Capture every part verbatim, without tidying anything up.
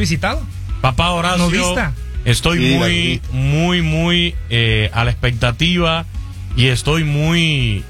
visitado. Papá Horacio, Nudista. estoy Sí, muy, muy, muy eh, a la expectativa y estoy muy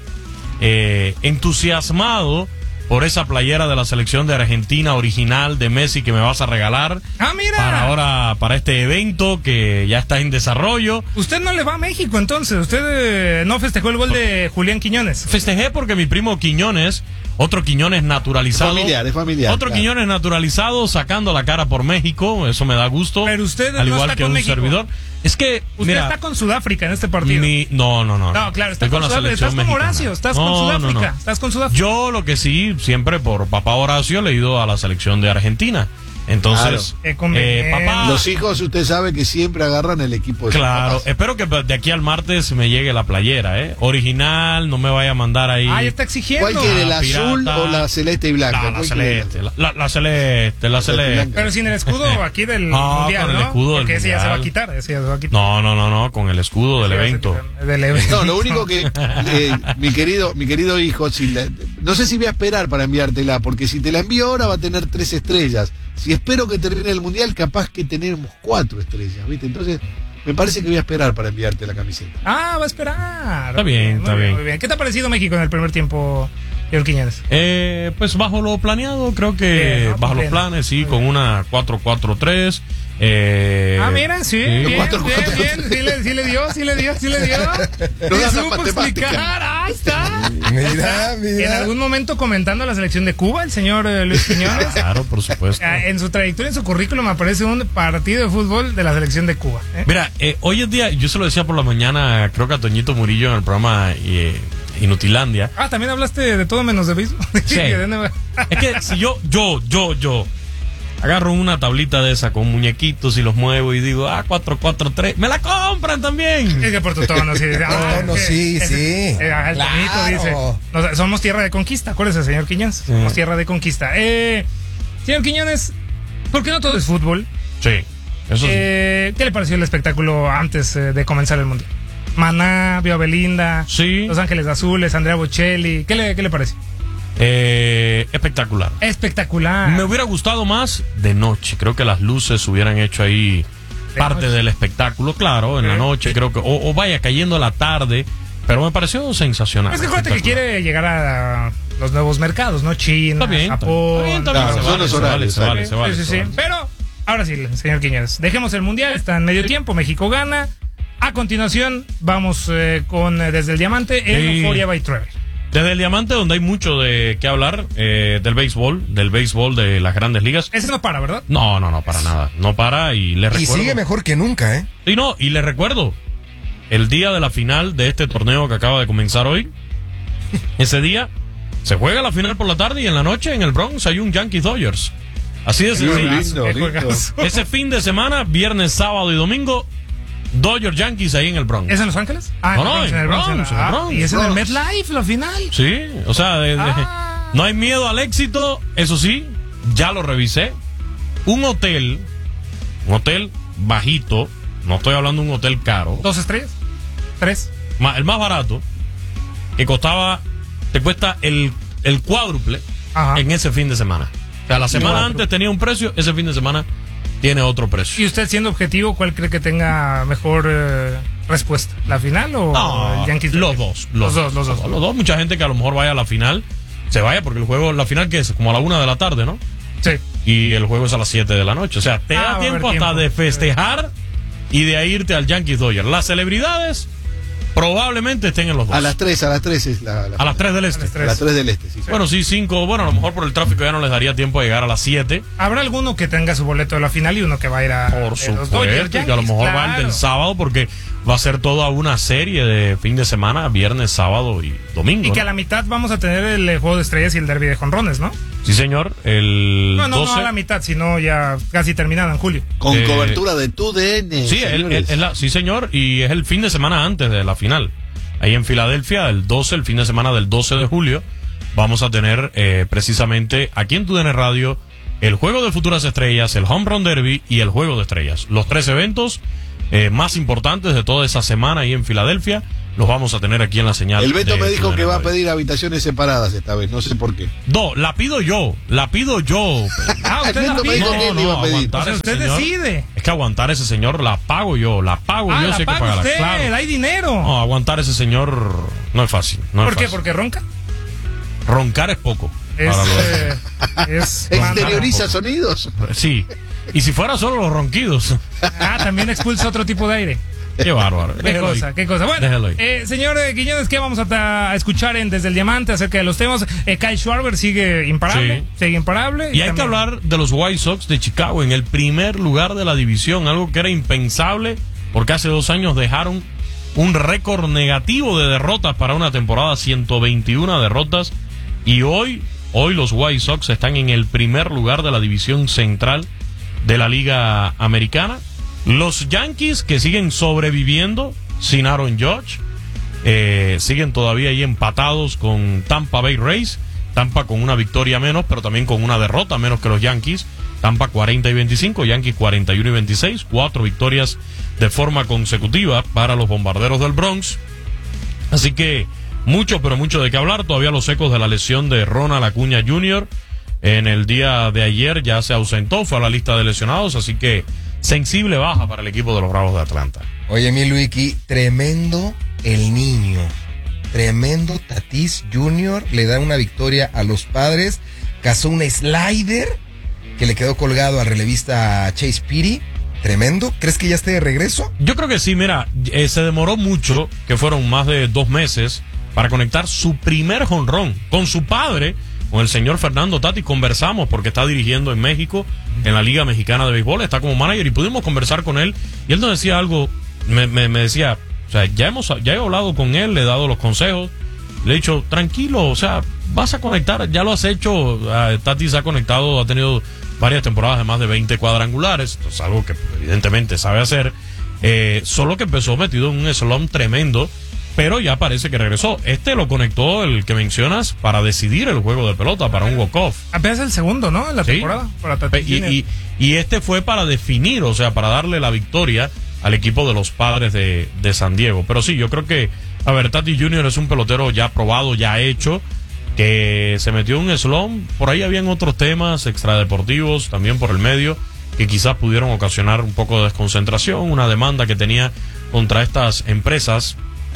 eh, entusiasmado por esa playera de la selección de Argentina original de Messi que me vas a regalar. Ah, mira. Para ahora, para este evento que ya está en desarrollo. Usted no le va a México, entonces. Usted eh, no festejó el gol de Julián Quiñones. Festejé porque mi primo Quiñones, otro Quiñones naturalizado. Familiar, es familiar. Otro claro. Quiñones naturalizado sacando la cara por México, eso me da gusto. Pero usted al no igual está que con un México. servidor. Es que, Usted mira, está con Sudáfrica en este partido. mi, no, no, no. No, claro, está Estoy con, la Sudáfrica. selección Estás con mexicana. Horacio, estás No, con Sudáfrica. no, no. Estás con Sudáfrica. Yo lo que sí, siempre por papá Horacio, le he ido a la selección de Argentina. Entonces, Claro. Eh, conviene. papá, Los hijos, usted sabe que siempre agarran el equipo de sus claro, papás. espero que de aquí al martes me llegue la playera, ¿eh? Original, no me vaya a mandar ahí. Ah, ya está exigiendo. ¿Cuál quiere, la pirata. azul o la celeste y blanca? La, la ¿Cuál celeste, quiere? la, la, la celeste, la celeste. blanca. Pero sin el escudo aquí del Ah, mundial, con el ¿no? escudo del Porque ese ya se va a mundial. quitar, ese ya se va a quitar. No, no, no, no, con el escudo del Ese ya se evento. quita, Del evento. No, lo único que eh, mi querido mi querido hijo, si la- no sé si voy a esperar para enviártela, porque si te la envío ahora va a tener tres estrellas. Si espero que termine el mundial, capaz que tenemos cuatro estrellas, ¿viste? Entonces, me parece que voy a esperar para enviarte la camiseta. Ah, va a esperar. Está bien, Muy está bien. Muy bien. ¿Qué te ha parecido México en el primer tiempo, señor Quiñones? Eh, pues bajo lo planeado, creo que Bien, ¿no? bajo Bien. los planes, sí, con una cuatro cuatro tres. Eh, Ah, mira, sí, bien, bien, cuatro, cuatro, bien, sí le, sí le dio, sí le dio, sí le dio. No Sí da la supo matemática. explicar, ahí está. Mira, mira. En algún momento comentando la selección de Cuba, el señor eh, Luis Quiñones, Claro, por supuesto. ah, en su trayectoria, en su currículum aparece un partido de fútbol de la selección de Cuba. ¿eh? Mira, eh, hoy en día, yo se lo decía por la mañana, creo que a Toñito Murillo en el programa eh, Inutilandia. Ah, también hablaste de todo menos de béisbol. Sí. Es que si yo, yo, yo, yo agarro una tablita de esa con muñequitos y los muevo y digo, ah, cuatro cuatro tres, me la compran también. Es que por tu tono, sí. Ah, tono, que- sí, ese- sí. eh, el tonito Claro. dice, nos- somos tierra de conquista, acuérdese, señor Quiñones. Somos tierra de conquista. Eh, señor Quiñones, ¿por qué no todo es fútbol? Sí, eso sí. Eh, ¿Qué le pareció el espectáculo antes eh, de comenzar el mundial? Maná, vio a Belinda, Sí. Los Ángeles Azules, Andrea Bocelli. ¿Qué le, qué le pareció? Eh, espectacular. Espectacular. Me hubiera gustado más de noche. Creo que las luces hubieran hecho ahí De parte noche. del espectáculo. Claro, en la Ok. noche creo que... O, o vaya cayendo la tarde. Pero me pareció sensacional. Es que acuérdate que espectacular. quiere llegar a los nuevos mercados, ¿no? China, Está bien, está Japón. bien, está bien, Claro, se son vale, los se vale, horarios, se vale, se vale, Sí, sí, se sí. vale. Pero ahora sí, señor Quiñones, dejemos el mundial, está en medio tiempo, México gana. A continuación, vamos eh, con eh, Desde el Diamante en Sí. Euphoria by Trevor. Desde el Diamante, donde hay mucho de qué hablar, eh, del béisbol, del béisbol de las grandes ligas. Ese no para, ¿verdad? No, no, no, para nada. No para y le Y recuerdo. sigue mejor que nunca, ¿eh? Sí, no, y le recuerdo. El día de la final de este torneo que acaba de comenzar hoy, ese día se juega la final por la tarde y en la noche en el Bronx hay un Yankees Dodgers. Así de sencillo. lindo, Qué lindo. juegazo. Ese fin de semana, viernes, sábado y domingo, Dodgers Yankees ahí en el Bronx. ¿Es en Los Ángeles? Ah, No, no, en el Bronx. en en el el Bronx. Bronx, Y es en el Bronx. MetLife, la final. Sí, o sea, de- de- Ah. no hay miedo al éxito. Eso sí, ya lo revisé. Un hotel, un hotel bajito, no estoy hablando de un hotel caro, ¿Dos estrellas? ¿Tres? ma- el más barato, que costaba, te cuesta el, el cuádruple Ajá. en ese fin de semana. O sea, la semana Cuádruple. antes tenía un precio, ese fin de semana tiene otro precio. Y usted, siendo objetivo, ¿cuál cree que tenga mejor eh, respuesta? ¿La final o No, el Yankees? los dos, Los dos, los dos. Los dos, mucha gente que a lo mejor vaya a la final, se vaya porque el juego, la final que es como a la una de la tarde, ¿no? Sí. Y el juego es a las siete de la noche. O sea, te Ah, va da a tiempo haber hasta tiempo. de festejar y de ahí irte al Yankees Dodgers. Las celebridades probablemente estén en los dos. A las tres, a las tres es la, la- A las tres del este. A las tres. a las tres del este, sí. Bueno, sí, cinco. Bueno, a lo mejor por el tráfico ya no les daría tiempo de llegar a las siete. Habrá alguno que tenga su boleto de la final y uno que va a ir a Por de los supuesto, Dodgers, que a lo Yankees, mejor va el claro. del sábado porque va a ser toda una serie de fin de semana, viernes, sábado y domingo. Y que a ¿no? la mitad vamos a tener el eh, juego de estrellas y el derby de jonrones, ¿no? Sí, señor. El No, no, doce. no a la mitad, sino ya casi terminado en julio. Con Eh, cobertura de tu D N. Sí, el- señores. el- el- la- sí, señor. Y es el fin de semana antes de la final. Ahí en Filadelfia, el doce, el fin de semana del doce de julio, vamos a tener eh, precisamente aquí en Tu D N Radio el Juego de Futuras Estrellas, el Home Run Derby y el Juego de Estrellas. Los tres eventos eh, más importantes de toda esa semana ahí en Filadelfia. los vamos a tener aquí en la señal. El Beto de me dijo T U D N que va a Radio. pedir habitaciones separadas esta vez, no sé por qué. No, la pido yo, la pido yo. Ah, usted El la Beto me pide. dijo que él iba a pedir. aguantar O sea, ese usted señor- decide. Es que aguantar ese señor la pago yo, la pago Ah, yo, la sé que paga pagarla. usted, Claro. hay dinero. No, aguantar ese señor no es fácil. No ¿Por es qué? fácil. ¿Porque ronca? Roncar es poco. Es, Para lo- eh, es ¿Exterioriza sonidos? Sí. Y si fuera solo los ronquidos. Ah, también expulsa otro tipo de aire. Qué bárbaro. Qué Déjelo ahí. cosa, qué cosa. Bueno, Déjalo ahí. eh, señor eh, Quiñones, ¿qué vamos a, ta- a escuchar en Desde el Diamante acerca de los temas? Eh, Kyle Schwarber sigue imparable, Sí. sigue imparable. Y hay que también- hablar de los White Sox de Chicago en el primer lugar de la división, algo que era impensable porque hace dos años dejaron un récord negativo de derrotas para una temporada, ciento veintiuna derrotas, y hoy, hoy los White Sox están en el primer lugar de la división central de la Liga Americana. Los Yankees, que siguen sobreviviendo sin Aaron Judge, eh, siguen todavía ahí empatados con Tampa Bay Rays. Tampa con una victoria menos, pero también con una derrota menos que los Yankees. Tampa cuarenta y veinticinco, Yankees cuarenta y uno y veintiséis. Cuatro victorias de forma consecutiva para los Bombarderos del Bronx. Así que mucho, pero mucho de qué hablar. Todavía los ecos de la lesión de Ronald Acuña junior En el día de ayer ya se ausentó, fue a la lista de lesionados. Así que sensible baja para el equipo de los Bravos de Atlanta. Oye, mi Luiki, tremendo el niño. Tremendo Tatis junior Le da una victoria a los Padres. Cazó un slider que le quedó colgado al relevista Chase Petty. Tremendo. ¿Crees que ya esté de regreso? Yo creo que sí, mira, eh, se demoró mucho, que fueron más de dos meses, para conectar su primer jonrón con su padre, con el señor Fernando Tatis. Conversamos porque está dirigiendo en México, en la Liga Mexicana de Béisbol, está como manager, y pudimos conversar con él, y él nos decía algo, me, me, me decía, o sea, ya hemos ya he hablado con él, le he dado los consejos, le he dicho, tranquilo, o sea, vas a conectar, ya lo has hecho. uh, Tatis ha conectado, ha tenido varias temporadas de más de veinte cuadrangulares, es algo que evidentemente sabe hacer, eh, solo que empezó metido en un slump tremendo, pero ya parece que regresó. Este lo conectó, el que mencionas, para decidir el juego de pelota, para un walk-off. Apenas el segundo, ¿no? En la Sí. temporada. Para Tatis Y, junior y, y este fue para definir, o sea, para darle la victoria al equipo de los Padres de, de San Diego. Pero sí, yo creo que, a ver, Tatis junior es un pelotero ya probado, ya hecho, que se metió en un slump. Por ahí habían otros temas extradeportivos también por el medio que quizás pudieron ocasionar un poco de desconcentración, una demanda que tenía contra estas empresas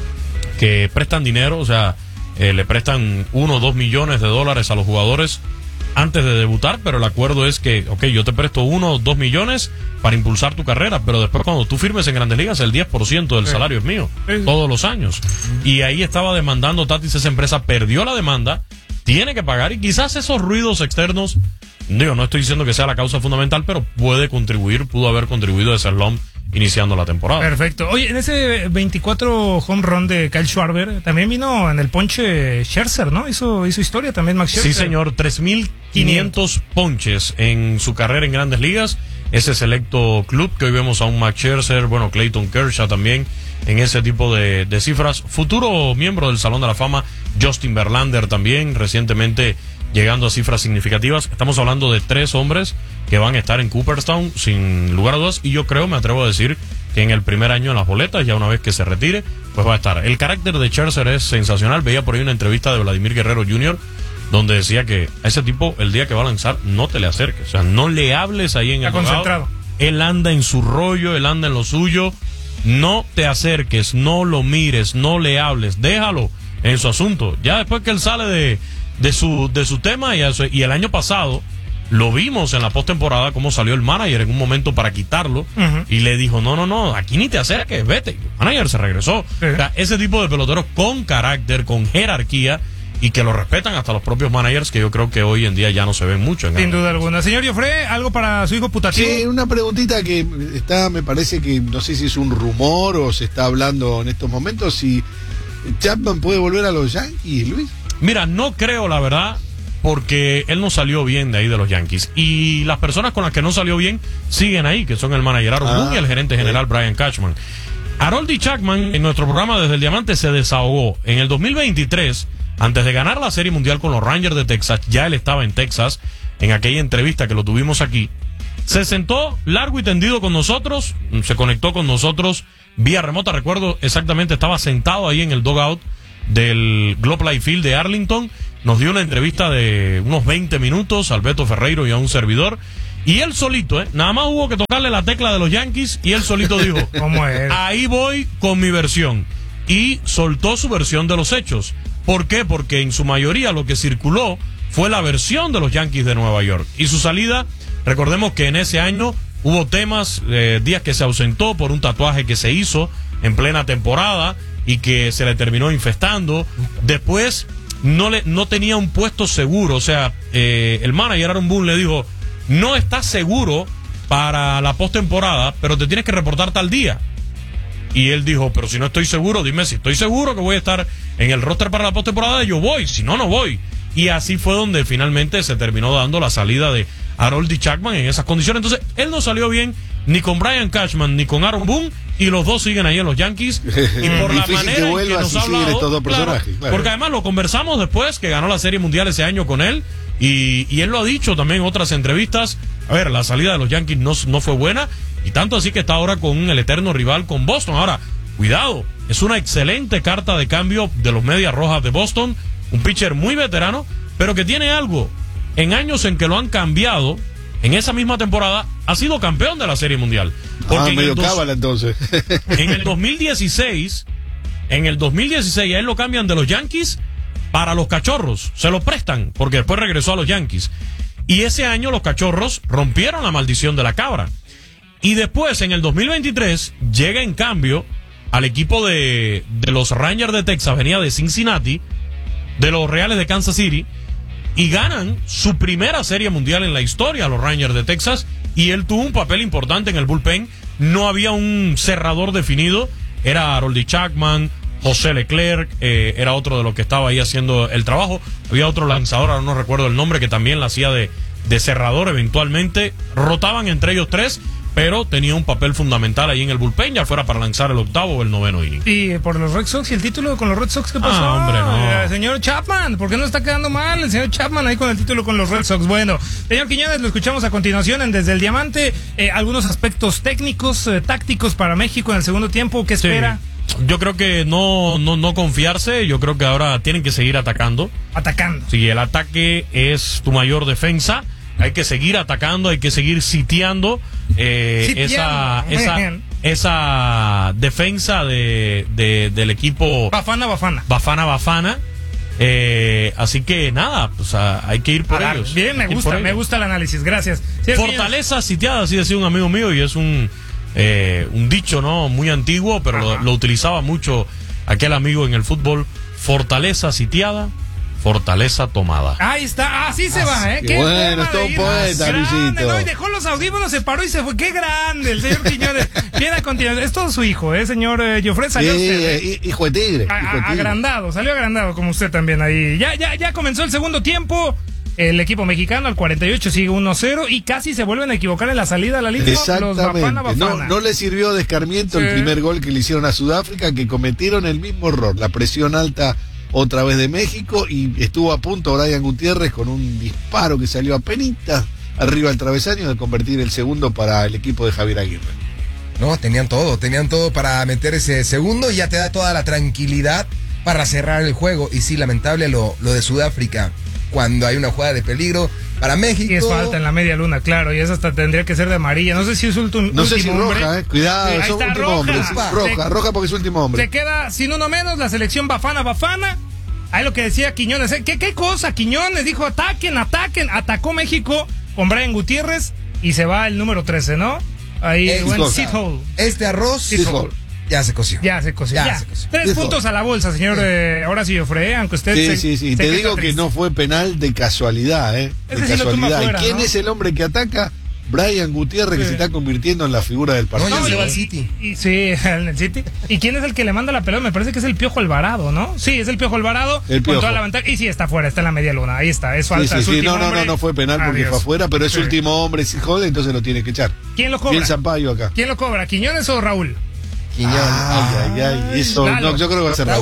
que prestan dinero, o sea, eh, le prestan uno o dos millones de dólares a los jugadores antes de debutar, pero el acuerdo es que, ok, yo te presto uno o dos millones para impulsar tu carrera, pero después cuando tú firmes en Grandes Ligas, el diez por ciento del Sí. salario es mío, Sí. todos los años. Y ahí estaba demandando Tatis, esa empresa perdió la demanda, tiene que pagar, y quizás esos ruidos externos, digo, no estoy diciendo que sea la causa fundamental, pero puede contribuir, pudo haber contribuido a ese slump iniciando la temporada. Perfecto. Oye, en ese veinticuatro home run de Kyle Schwarber, también vino en el ponche Scherzer, ¿no? Hizo, hizo historia también Max Scherzer. Sí, señor, tres mil quinientos ponches en su carrera en Grandes Ligas. Ese selecto club que hoy vemos a un Max Scherzer, bueno, Clayton Kershaw también en ese tipo de, de cifras. Futuro miembro del Salón de la Fama, Justin Verlander también, recientemente llegando a cifras significativas. Estamos hablando de tres hombres que van a estar en Cooperstown sin lugar a dudas, y yo creo, me atrevo a decir, que en el primer año en las boletas, ya una vez que se retire, pues va a estar. El carácter de Scherzer es sensacional. Veía por ahí una entrevista de Vladimir Guerrero junior donde decía que a ese tipo, el día que va a lanzar, no te le acerques, o sea, no le hables ahí en Está el jugado. concentrado. Él anda en su rollo, él anda en lo suyo. No te acerques, no lo mires, no le hables, déjalo en su asunto. Ya después que él sale de, de su de su tema, y, eso, y el año pasado lo vimos en la postemporada cómo salió el manager en un momento para quitarlo, Ujú. y le dijo, no, no, no, aquí ni te acerques, vete. Y el manager se regresó. Sí. O sea, ese tipo de peloteros con carácter, con jerarquía, y que lo respetan hasta los propios managers, que yo creo que hoy en día ya no se ven mucho. En Sin Grandes duda alguna. Señor Joffre, ¿algo para su hijo putativo? Sí, una preguntita que está, me parece que no sé si es un rumor o se está hablando en estos momentos, si Chapman puede volver a los Yankees, Luis. Mira, no creo, la verdad, porque él no salió bien de ahí de los Yankees. Y las personas con las que no salió bien siguen ahí, que son el manager Aaron Ah, Boone y el gerente ok. general Brian Cashman. Haroldie Chapman, en nuestro programa Desde el Diamante, se desahogó. En el dos mil veintitrés, antes de ganar la Serie Mundial con los Rangers de Texas, ya él estaba en Texas, en aquella entrevista que lo tuvimos aquí, Se sentó largo y tendido con nosotros, se conectó con nosotros vía remota, recuerdo exactamente, estaba sentado ahí en el dugout del Globe Life Field de Arlington, nos dio una entrevista de unos veinte minutos al Beto Ferreiro y a un servidor, y él solito, ¿eh? Nada más hubo que tocarle la tecla de los Yankees y él solito dijo, ¿cómo es? Ahí voy con mi versión, y soltó su versión de los hechos. ¿Por qué? Porque en su mayoría lo que circuló fue la versión de los Yankees de Nueva York, y su salida, recordemos que en ese año hubo temas, eh, días que se ausentó por un tatuaje que se hizo en plena temporada y que se le terminó infestando. Después no le no tenía un puesto seguro, o sea, eh, el manager Aaron Boone le dijo, no estás seguro para la postemporada, pero te tienes que reportar tal día. Y él dijo, pero si no estoy seguro, dime si estoy seguro que voy a estar en el roster para la postemporada, yo voy, si no, no voy. Y así fue donde finalmente se terminó dando la salida de Aroldis Chapman en esas condiciones. Entonces, él no salió bien ni con Brian Cashman ni con Aaron Boone, y los dos siguen ahí en los Yankees. Y por la manera que en que nos ha hablado, estos dos personajes, claro, claro. Porque además lo conversamos después que ganó la Serie Mundial ese año con él, y, y él lo ha dicho también en otras entrevistas. A ver, la salida de los Yankees no, no fue buena, y tanto así que está ahora con el eterno rival, con Boston. Ahora, cuidado, es una excelente carta de cambio de los Medias Rojas de Boston, un pitcher muy veterano, pero que tiene algo. En años en que lo han cambiado, en esa misma temporada, ha sido campeón de la Serie Mundial. Porque ah, medio dos, cábala entonces. En el dos mil dieciséis, en el dos mil dieciséis, a él lo cambian de los Yankees para los Cachorros. Se lo prestan, porque después regresó a los Yankees. Y ese año los Cachorros rompieron la maldición de la cabra. Y después, en el dos mil veintitrés, llega en cambio al equipo de, de los Rangers de Texas, venía de Cincinnati, de los Reales de Kansas City, y ganan su primera Serie Mundial en la historia, los Rangers de Texas, y él tuvo un papel importante en el bullpen. No había un cerrador definido, era Aroldis Chapman, José Leclerc, eh, era otro de los que estaba ahí haciendo el trabajo. Había otro lanzador, ahora no recuerdo el nombre, que también la hacía de, de cerrador eventualmente. Rotaban entre ellos tres, pero tenía un papel fundamental ahí en el bullpen, ya fuera para lanzar el octavo o el noveno inning. Y por los Red Sox, y el título con los Red Sox, ¿qué pasó? Ah, hombre, no. El señor Chapman, ¿por qué no está quedando mal el señor Chapman ahí con el título con los Red Sox? Bueno, señor Quiñones, lo escuchamos a continuación en Desde el Diamante. Eh, algunos aspectos técnicos, eh, tácticos para México en el segundo tiempo, ¿qué espera? Sí. Yo creo que no, no, no confiarse, yo creo que ahora tienen que seguir atacando. Atacando. Sí, el ataque es tu mayor defensa. Hay que seguir atacando, hay que seguir sitiando, eh, esa, esa, esa defensa de, de, del equipo Bafana Bafana. Bafana Bafana. Eh, así que nada, pues a, hay que ir por ellos. Bien, me gusta, me gusta el análisis, gracias. Sí, fortaleza sitiada, así decía un amigo mío, y es un, eh, un dicho, ¿no? Muy antiguo, pero lo, lo utilizaba mucho aquel amigo en el fútbol. Fortaleza sitiada, fortaleza tomada. Ahí está, así se va, ¿eh? Qué bueno, es todo poeta, Luisito. ¿No? Y dejó los audífonos, se paró y se fue. ¡Qué grande! El señor Quiñones. Viene a continuar. Es todo su hijo, ¿eh, señor eh, Joffre? Salió sí, usted, ¿eh? Hijo de tigre. A, hijo de tigre. Agrandado, salió agrandado como usted también ahí. Ya, ya, ya comenzó el segundo tiempo. El equipo mexicano al cuarenta y ocho sigue uno cero y casi se vuelven a equivocar en la salida a la línea. Exactamente. Los Bafana, Bafana. No, no le sirvió de escarmiento sí. el primer gol que le hicieron a Sudáfrica, que cometieron el mismo error. La presión alta otra vez de México, y estuvo a punto Brian Gutiérrez con un disparo que salió a penitas arriba del travesaño de convertir el segundo para el equipo de Javier Aguirre. No, tenían todo, tenían todo para meter ese segundo y ya te da toda la tranquilidad para cerrar el juego. Y sí, lamentable lo, lo de Sudáfrica, cuando hay una jugada de peligro para México. Y es falta en la media luna, claro, y esa hasta tendría que ser de amarilla. No sé si es último No sé si hombre. roja, eh. Cuidado, sí, es último roja. hombre. Es roja, se, roja porque es último hombre. Se queda sin uno menos la selección Bafana Bafana. Ahí lo que decía Quiñones, ¿eh? ¿Qué, ¿qué cosa? Quiñones dijo, ataquen, ataquen. Atacó México con Brian Gutiérrez y se va el número trece, ¿no? Ahí el buen Sithole. Este arroz Sithole. ya se coció. Ya se coció. Ya, ya. Se coció. Tres puntos a la bolsa, señor. Eh, ahora sí, Ofre, aunque usted Sí, se, sí, sí. se Te digo que no fue penal de casualidad, ¿eh? De Ese casualidad. sí fuera, ¿Y quién ¿no? es el hombre que ataca? Brian Gutiérrez, sí. que se está convirtiendo en la figura del partido. No, ya No, se y, va al City. Y, y, sí, en el City. ¿Y quién es el que le manda la pelota? Me parece que es el Piojo Alvarado, ¿no? Sí, es el Piojo Alvarado. El con Piojo. toda la ventaja. Y sí, está fuera, está en la media luna. Ahí está, es falta. Sí, sí, es sí. No, no, hombre. no, no fue penal porque Adiós. fue afuera, pero es Sí. último hombre, si jode, entonces lo tiene que echar. ¿Quién lo cobra? Bien Sampaio acá. ¿Quién lo cobra? ¿Quiñones o Raúl? Quiñones. Ay, ay, ay. Eso, Lalo. no, yo creo que va a ser Raúl. Raúl.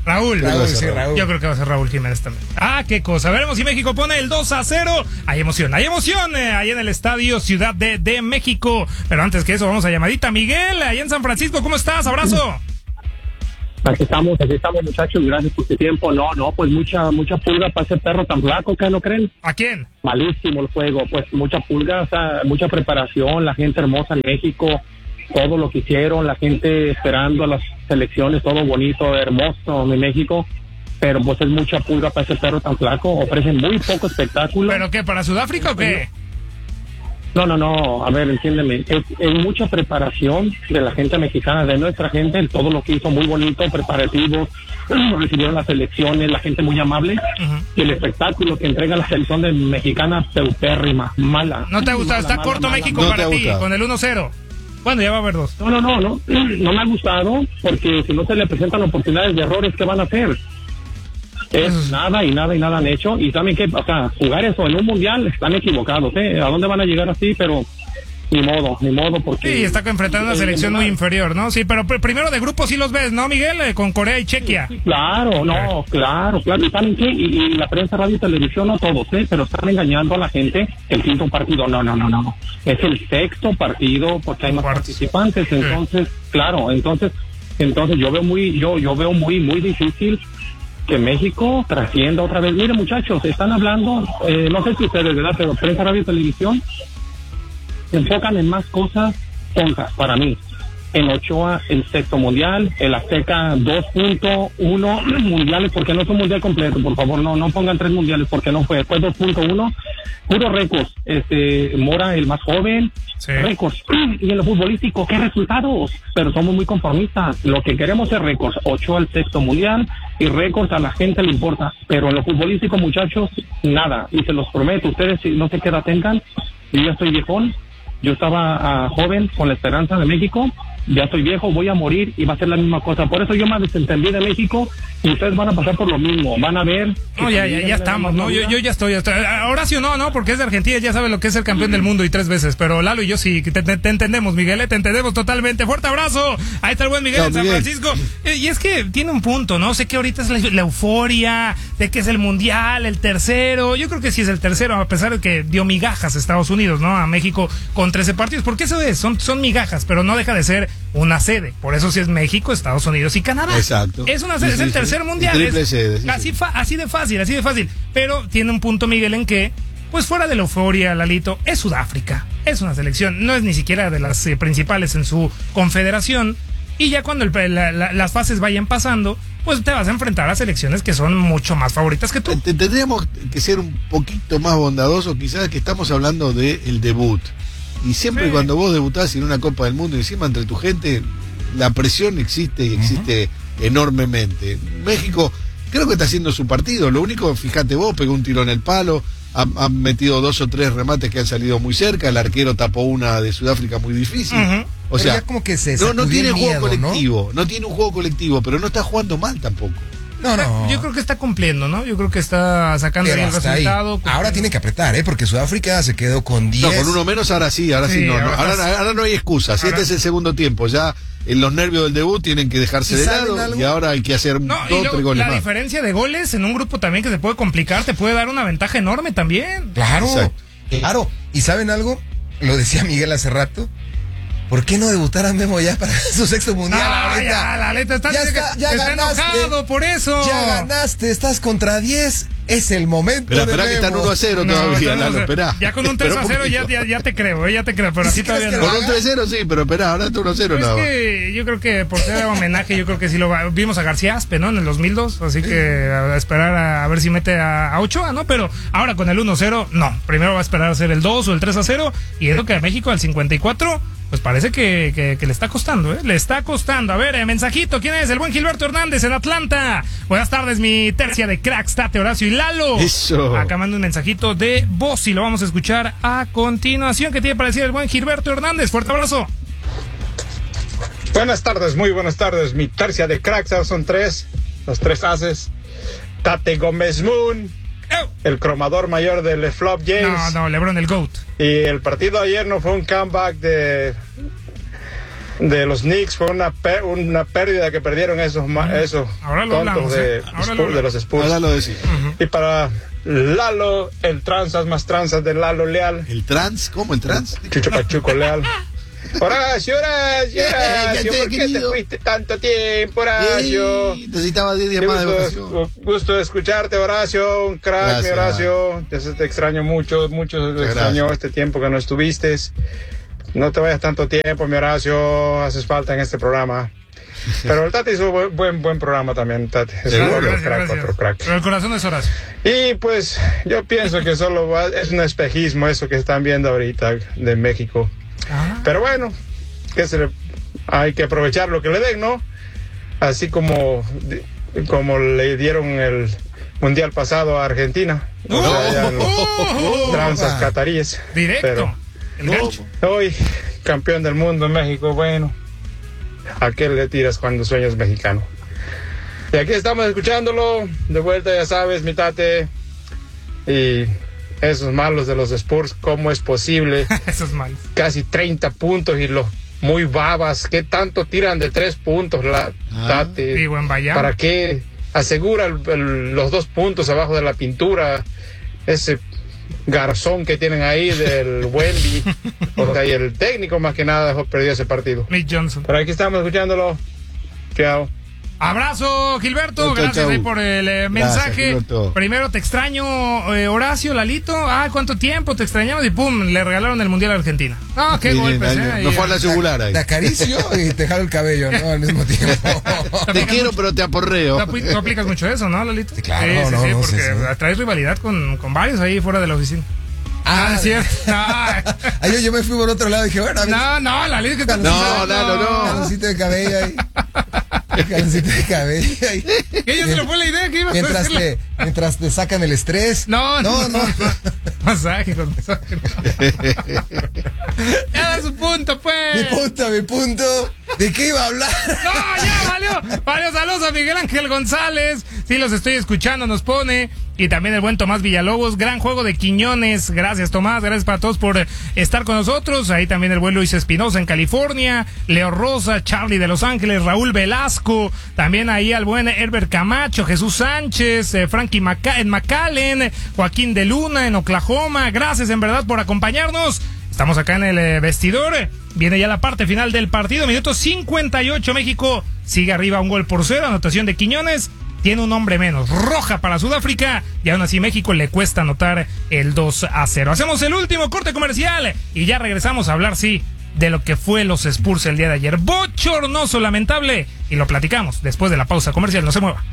Raúl. Raúl, sí, Raúl. Yo creo que va a ser Raúl Jiménez también. Ah, qué cosa. Veremos si México pone el dos a cero. Hay emoción, hay emoción eh, ahí en el estadio Ciudad de, de México. Pero antes que eso, vamos a llamadita. Miguel, ahí en San Francisco, ¿cómo estás? Abrazo. Aquí estamos, aquí estamos, muchachos. Gracias por tu tiempo. No, no, pues mucha mucha pulga para ese perro tan flaco, ¿qué no creen? ¿A quién? Malísimo el juego. Pues mucha pulga, o sea, mucha preparación, la gente hermosa en México, todo lo que hicieron, la gente esperando a las selecciones, todo bonito, hermoso en México. Pero pues es mucha pulga para ese perro tan flaco. Ofrecen muy poco espectáculo. ¿Pero qué, para Sudáfrica o qué? No, no, no, a ver, entiéndeme, es, es mucha preparación de la gente mexicana, de nuestra gente, todo lo que hizo muy bonito, preparativo, recibieron las elecciones, la gente muy amable, uh-huh. Y el espectáculo que entrega la selección de mexicana, peupérrima, mala. ¿No te ha gustado? Está mala, corto mala, México mala. para no ti, con el uno cero. Bueno, ya va a haber dos. No, no, no, no, no me ha gustado, porque si no se le presentan oportunidades de errores, ¿qué van a hacer? Es nada y nada y nada han hecho. Y también que, o sea, jugar eso en un mundial están equivocados, ¿eh? ¿A dónde van a llegar así? Pero ni modo, ni modo, porque... Sí, está enfrentando una selección muy inferior, ¿no? Sí, pero pr- primero de grupo sí los ves, ¿no, Miguel? Eh, con Corea y Chequia. Sí, claro, no, claro, claro. ¿Y saben qué? Y, y la prensa, radio y televisión, no todos, ¿eh? Pero están engañando a la gente. El quinto partido, no, no, no, no. Es el sexto partido porque hay más Cuartos. participantes. Entonces, sí. Claro, entonces, entonces yo veo muy, yo, yo veo muy, muy difícil que México trascienda otra vez. Miren, muchachos, están hablando, eh, no sé si ustedes, ¿verdad? Pero prensa, radio y televisión se enfocan en más cosas tontas para mí. En Ochoa, el sexto mundial, el Azteca dos punto uno mundiales, porque no es un mundial completo, por favor, no no pongan tres mundiales, porque no fue, fue dos punto uno, puro récords. Este, Mora, el más joven, sí. Récords. Y en lo futbolístico, ¿qué resultados? Pero somos muy conformistas, lo que queremos es récords. Ochoa, el sexto mundial, y récords a la gente le importa, pero en lo futbolístico, muchachos, nada, y se los prometo, ustedes si no sé qué edad tengan, yo ya estoy viejón. Yo estaba uh, joven con la esperanza de México, ya estoy viejo, voy a morir y va a ser la misma cosa. Por eso yo me desentendí de México y ustedes van a pasar por lo mismo, van a ver... No, ya, ya, ya estamos, ¿no? Yo, yo ya estoy, estoy... Horacio no, ¿no? Porque es de Argentina, ya sabe lo que es ser campeón del mundo y tres veces, pero Lalo y yo sí, te, te, te entendemos, Miguel, te entendemos totalmente. ¡Fuerte abrazo! Ahí está el buen Miguel no, en San Miguel. Francisco. Y es que tiene un punto, ¿no? Sé que ahorita es la, la euforia, de que es el mundial, el tercero. Yo creo que sí es el tercero, a pesar de que dio migajas a Estados Unidos, ¿no? A México con trece partidos, porque eso es, son, son migajas, pero no deja de ser una sede. Por eso sí es México, Estados Unidos y Canadá. Exacto. Es una sede, sí, es el sí, tercer sí. mundial. Triple es sede, sí, así, sí. Fa, así de fácil, así de fácil. Pero tiene un punto, Miguel, en que, pues fuera de la euforia, Lalito, es Sudáfrica. Es una selección, no es ni siquiera de las eh, principales en su confederación. Y ya cuando el, la, la, las fases vayan pasando, pues te vas a enfrentar a selecciones que son mucho más favoritas que tú. Tendríamos que ser un poquito más bondadosos, quizás, que estamos hablando del debut. Y siempre sí. Cuando vos debutás en una Copa del Mundo y encima entre tu gente, la presión existe y existe uh-huh. enormemente. México creo que está haciendo su partido. Lo único, fíjate vos, pegó un tiro en el palo, ha, ha metido dos o tres remates que han salido muy cerca, el arquero tapó una de Sudáfrica muy difícil. Uh-huh. O pero sea, ya como que se no, no tiene miedo, juego colectivo, ¿no? no tiene un juego colectivo, pero no está jugando mal tampoco. No, no. Yo creo que está cumpliendo, ¿no? Yo creo que está sacando ahí el resultado. Ahí. Ahora tiene que apretar, ¿eh? Porque Sudáfrica se quedó con diez. No, con uno menos ahora sí, ahora sí, sí no. Ahora, no. Ahora, ahora no hay excusa. Si ahora... este es el segundo tiempo, ya en los nervios del debut tienen que dejarse de lado algo? Y ahora hay que hacer no, dos o tres goles la más. La diferencia de goles en un grupo también que se puede complicar, te puede dar una ventaja enorme también. Claro, exacto. Claro. ¿Y saben algo? Lo decía Miguel hace rato. ¿Por qué no debutar a Memo ya para su sexto mundial? Ah, ahorita? Ya, la neta, está, ya está, ya está enojado por eso. Ya ganaste, estás contra diez. Es el momento. Pero espera que están uno a cero no, todavía, Lalo, esperá. Ya con un tres a cero ya, ya, ya te creo, ya te creo, pero así todavía no. Con un tres a cero sí, pero espera, ahora está uno a cero pues nada más. Es que yo creo que por ser homenaje, yo creo que sí lo va. Vimos a García Aspe, ¿no? En el dos mil dos, así que a esperar a, a ver si mete a, a Ochoa, ¿no? Pero ahora con el uno a cero, no. Primero va a esperar a hacer el dos o el tres a cero, y es lo que a México al cincuenta y cuatro... Pues parece que, que, que le está costando, ¿eh? Le está costando. A ver, eh, mensajito, ¿quién es? El buen Gilberto Hernández en Atlanta. Buenas tardes, mi tercia de cracks, Tate, Horacio y Lalo. Eso. Acá manda un mensajito de voz y lo vamos a escuchar a continuación. ¿Qué tiene para decir el buen Gilberto Hernández? Fuerte abrazo. Buenas tardes, muy buenas tardes. Mi tercia de cracks, son tres, los tres haces. Tate Gómez Moon, el cromador mayor de LeFlop James. No, no, LeBron el GOAT. Y el partido ayer no fue un comeback de de los Knicks fue una per, una pérdida que perdieron esos, esos Ahora lo tontos hablamos, de, ¿eh? Ahora Spurs, lo de los Spurs. Ahora lo decís. Y para Lalo, el transas más transas de Lalo Leal, ¿El trans? ¿Cómo el trans? Chucho Pachuco Leal. Horacio, Horacio, Horacio, Ya te, ¿por qué te querido. fuiste tanto tiempo, Horacio? Ey, necesitaba diez días Qué más de gusto, vacación. gusto de escucharte, Horacio, un crack, mi Gracias. Horacio. Te, te extraño mucho, mucho te Muchas extrañó gracias. este tiempo que no estuviste. No te vayas tanto tiempo, mi Horacio, haces falta en este programa. Pero el Tati hizo buen, buen, buen programa también, Tati. Es Seguro. otro Gracias, crack, gracias. otro crack. Pero el corazón es Horacio. Y pues yo pienso que solo va- es un espejismo eso que están viendo ahorita de México. Ah. Pero bueno, que se le- hay que aprovechar lo que le den, ¿no? Así como, como le dieron el mundial pasado a Argentina. O sea, ya los Oh, tranzas cataríes. Directo. Pero El gancho. hoy, campeón del mundo en México, bueno, ¿a qué le tiras cuando sueñas mexicano? Y aquí estamos escuchándolo, de vuelta ya sabes, mi tate, y esos malos de los Spurs, ¿cómo es posible? Eso es mal. Casi treinta puntos y los muy babas, ¿qué tanto tiran de tres puntos la Ah. tate? Y buen Bayam. ¿Para qué? Asegura el- el- los dos puntos abajo de la pintura, ese garzón que tienen ahí del Wendy, o sea, y el técnico más que nada dejó perdido ese partido. Mick Johnson. Pero aquí estamos escuchándolo. Chao. Abrazo, Gilberto. Chau, chau, Gracias chau. ahí por el eh, mensaje. Gilberto. Primero te extraño, eh, Horacio, Lalito. Ah, ¿cuánto tiempo te extrañamos? Y pum, le regalaron el Mundial a Argentina. No, qué Sí, golpes, no, eh. no Y- fue a la yugular ahí. Te acaricio y te jalo el cabello, ¿no? Al mismo tiempo. Te quiero, pero te Tú, aporreo. apli- tú aplicas mucho eso, ¿no, Lalito? Sí, claro, sí, sí, no, sí, no, porque sí, sí. traes rivalidad con, con varios ahí fuera de la oficina. Ah, es cierto. Ah. Ah, yo, yo me fui por otro lado y dije, bueno, a ver, No, no, Lalito, que estás No, pensando? Lalo, no. caloncito de cabello ahí. Caloncito de cabello ahí. Que ella se le fue la idea que ibas a Mientras decirle. te, mientras te sacan el estrés. No, no, no. no. Masaje con masaje. Ya da su punto, Mi pues. punto, mi punto. ¿De qué iba a hablar? No, ya valió. Valió, saludos a Miguel Ángel González. Sí, los estoy escuchando, nos pone. Y también el buen Tomás Villalobos. Gran juego de Quiñones. Gracias, Tomás. Gracias para todos por estar con nosotros. Ahí también el buen Luis Espinosa en California. Leo Rosa, Charlie de Los Ángeles, Raúl Velasco. También ahí al buen Herbert Camacho, Jesús Sánchez, eh, Frankie Maca en McAllen, Joaquín de Luna en Oklahoma. Gracias en verdad por acompañarnos. Estamos acá en el eh, vestidor. Viene ya la parte final del partido. Minuto cincuenta y ocho. México sigue arriba un gol por cero. Anotación de Quiñones. Tiene un hombre menos. Roja para Sudáfrica. Y aún así México le cuesta anotar el dos a cero. Hacemos el último corte comercial. Y ya regresamos a hablar, sí, de lo que fue los Spurs el día de ayer. Bochornoso, lamentable. Y lo platicamos después de la pausa comercial. No se mueva.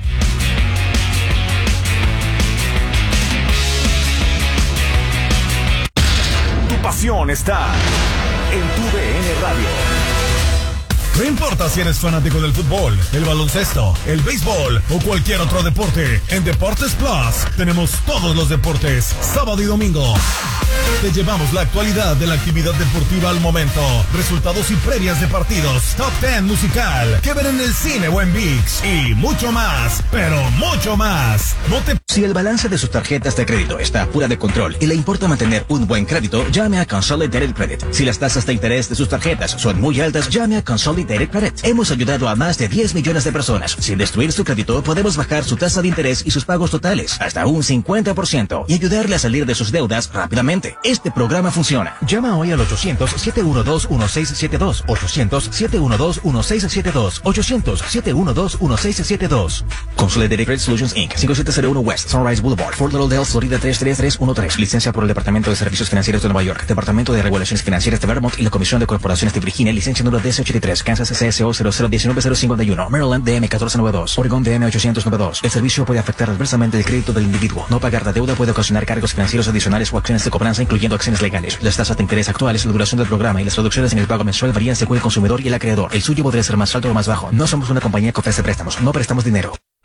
Tu pasión está en tu D N Radio. No importa si eres fanático del fútbol, el baloncesto, el béisbol o cualquier otro deporte, en Deportes Plus tenemos todos los deportes, sábado y domingo. Te llevamos la actualidad de la actividad deportiva al momento, resultados y previas de partidos, top ten musical, que ver en el cine o en ViX y mucho más, pero mucho más. No te Si el balance de sus tarjetas de crédito está fuera de control y le importa mantener un buen crédito, llame a Consolidated Credit. Si las tasas de interés de sus tarjetas son muy altas, llame a Consolidated Credit. Hemos ayudado a más de diez millones de personas. Sin destruir su crédito, podemos bajar su tasa de interés y sus pagos totales hasta un cincuenta por ciento y ayudarle a salir de sus deudas rápidamente. Este programa funciona. Llama hoy al ochocientos, siete uno dos, uno seis siete dos, ochocientos, siete uno dos, uno seis siete dos, ochocientos, siete uno dos, uno seis siete dos. Consolidated Credit Solutions incorporated. cinco siete cero uno West Sunrise Boulevard, Fort Lauderdale, Florida tres tres tres uno tres. Licencia por el Departamento de Servicios Financieros de Nueva York, Departamento de Regulaciones Financieras de Vermont y la Comisión de Corporaciones de Virginia. Licencia número D S ochenta y tres, Kansas C S O cero cero uno nueve cero cinco uno, Maryland D M uno cuatro nueve dos, Oregon D M ochocientos noventa y dos. El servicio puede afectar adversamente el crédito del individuo. No pagar la deuda puede ocasionar cargos financieros adicionales o acciones de cobranza, incluyendo acciones legales. Las tasas de interés actuales, la duración del programa y las reducciones en el pago mensual varían según el consumidor y el acreedor. El suyo podría ser más alto o más bajo. No somos una compañía que ofrece préstamos, no prestamos dinero.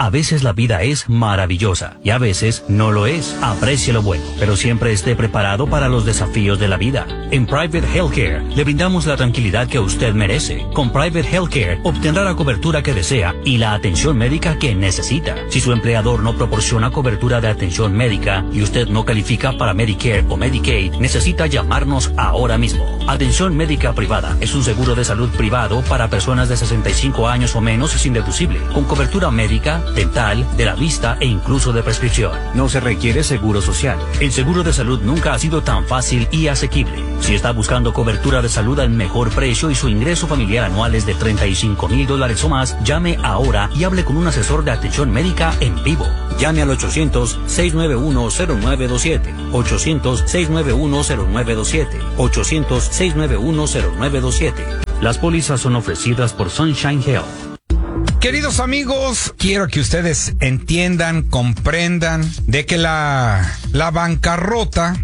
A veces la vida es maravillosa y a veces no lo es. Aprecie lo bueno, pero siempre esté preparado para los desafíos de la vida. En Private Healthcare le brindamos la tranquilidad que usted merece. Con Private Healthcare obtendrá la cobertura que desea y la atención médica que necesita. Si su empleador no proporciona cobertura de atención médica y usted no califica para Medicare o Medicaid, necesita llamarnos ahora mismo. Atención médica privada es un seguro de salud privado para personas de sesenta y cinco años o menos sin deducible, con cobertura médica, dental, de la vista e incluso de prescripción. No se requiere seguro social. El seguro de salud nunca ha sido tan fácil y asequible. Si está buscando cobertura de salud al mejor precio y su ingreso familiar anual es de treinta y cinco mil dólares o más, llame ahora y hable con un asesor de atención médica en vivo. Llame al ochocientos, seiscientos noventa y uno, cero nueve dos siete, ochocientos, seiscientos noventa y uno, cero nueve dos siete, ochocientos, seiscientos noventa y uno, cero nueve dos siete. Las pólizas son ofrecidas por Sunshine Health. Queridos amigos, quiero que ustedes entiendan, comprendan de que la, la bancarrota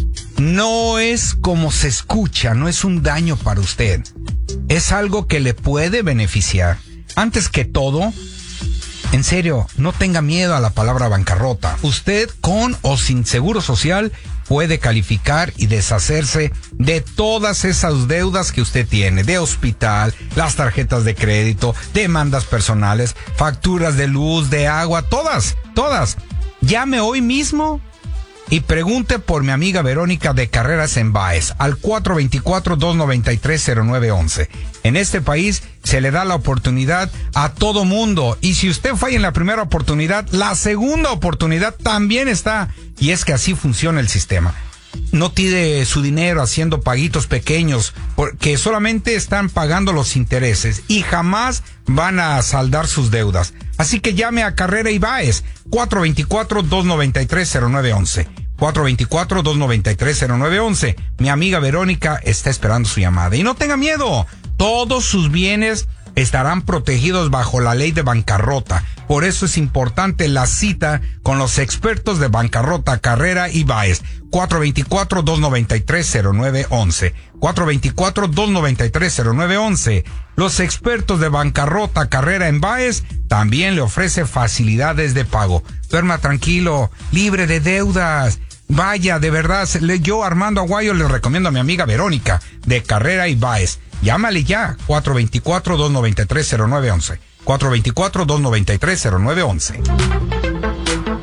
no es como se escucha, no es un daño para usted. Es algo que le puede beneficiar. Antes que todo, en serio, no tenga miedo a la palabra bancarrota. Usted, con o sin seguro social, puede calificar y deshacerse de todas esas deudas que usted tiene, de hospital, las tarjetas de crédito, demandas personales, facturas de luz, de agua, todas, todas. Llame hoy mismo y pregunte por mi amiga Verónica de Carreras en Baez al cuatro dos cuatro, dos nueve tres, cero nueve uno uno. En este país se le da la oportunidad a todo mundo, y si usted falla en la primera oportunidad, la segunda oportunidad también está, y es que así funciona el sistema. No tire su dinero haciendo paguitos pequeños, porque solamente están pagando los intereses y jamás van a saldar sus deudas. Así que llame a Carrera y Baez, cuatro dos cuatro, dos nueve tres, cero nueve uno uno. cuatro dos cuatro, dos nueve tres, cero nueve uno uno. Mi amiga Verónica está esperando su llamada. Y no tenga miedo, todos sus bienes estarán protegidos bajo la ley de bancarrota. Por eso es importante la cita con los expertos de bancarrota Carrera y Baez. cuatro dos cuatro, dos nueve tres, cero nueve uno uno. cuatro dos cuatro, dos nueve tres, cero nueve uno uno. Los expertos de bancarrota Carrera en Baez también le ofrece facilidades de pago. Duerma tranquilo, libre de deudas. Vaya, de verdad, yo, Armando Aguayo, les recomiendo a mi amiga Verónica de Carrera y Baez. Llámale ya, cuatro dos cuatro, dos nueve tres, cero nueve uno uno. cuatro dos cuatro, dos nueve tres, cero nueve uno uno.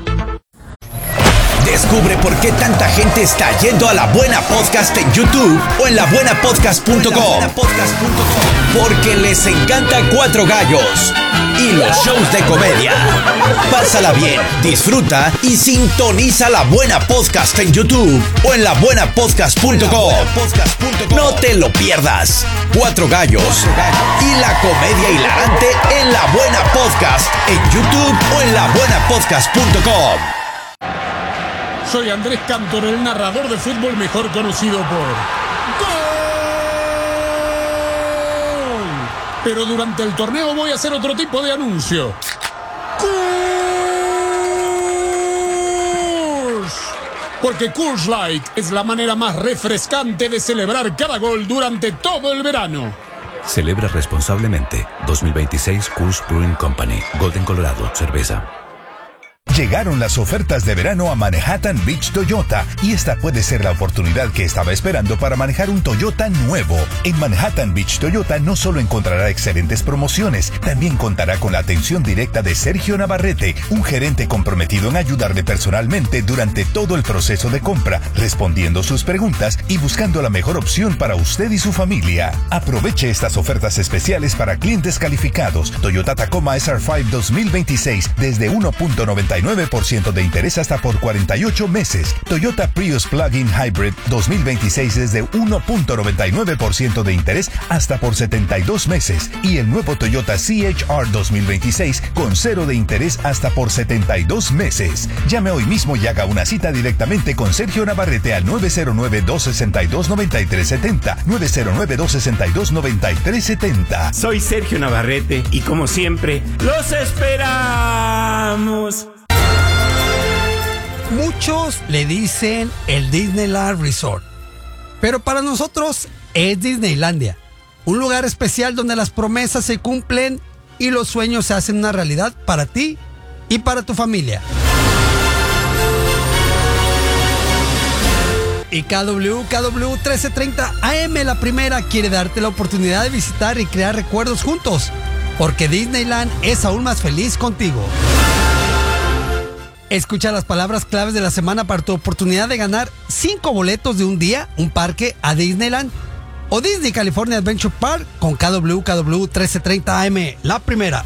Descubre por qué tanta gente está yendo a La Buena Podcast en YouTube o en la buena podcast punto com. Porque les encanta Cuatro Gallos y los shows de comedia. Pásala bien, disfruta y sintoniza La Buena Podcast en YouTube o en la buena podcast punto com. No te lo pierdas. Cuatro Gallos y la comedia hilarante en La Buena Podcast en YouTube o en la buena podcast punto com. Soy Andrés Cantor, el narrador de fútbol mejor conocido por ¡Gol! Pero durante el torneo voy a hacer otro tipo de anuncio. ¡Coors! Porque Coors Light es la manera más refrescante de celebrar cada gol durante todo el verano. Celebra responsablemente. dos mil veintiséis Coors Brewing Company. Golden, Colorado. Cerveza. Llegaron las ofertas de verano a Manhattan Beach Toyota y esta puede ser la oportunidad que estaba esperando para manejar un Toyota nuevo. En Manhattan Beach Toyota no solo encontrará excelentes promociones, también contará con la atención directa de Sergio Navarrete, un gerente comprometido en ayudarle personalmente durante todo el proceso de compra, respondiendo sus preguntas y buscando la mejor opción para usted y su familia. Aproveche estas ofertas especiales para clientes calificados. Toyota Tacoma S R cinco dos mil veintiséis desde uno punto noventa y nueve por ciento de interés hasta por cuarenta y ocho meses. Toyota Prius Plug-in Hybrid dos mil veintiséis desde uno punto noventa y nueve por ciento de interés hasta por setenta y dos meses. Y el nuevo Toyota C H R dos mil veintiséis con cero de interés hasta por setenta y dos meses. Llame hoy mismo y haga una cita directamente con Sergio Navarrete al nueve cero nueve, dos seis dos, nueve tres siete cero, nueve cero nueve, dos seis dos, nueve tres siete cero. Soy Sergio Navarrete y como siempre, ¡los esperamos! Muchos le dicen el Disneyland Resort, pero para nosotros es Disneylandia, un lugar especial donde las promesas se cumplen y los sueños se hacen una realidad para ti y para tu familia. Y K W K W trece treinta A M La Primera quiere darte la oportunidad de visitar y crear recuerdos juntos, porque Disneyland es aún más feliz contigo. Escucha las palabras claves de la semana para tu oportunidad de ganar cinco boletos de un día, un parque a Disneyland o Disney California Adventure Park con K W K W trece treinta A M La Primera.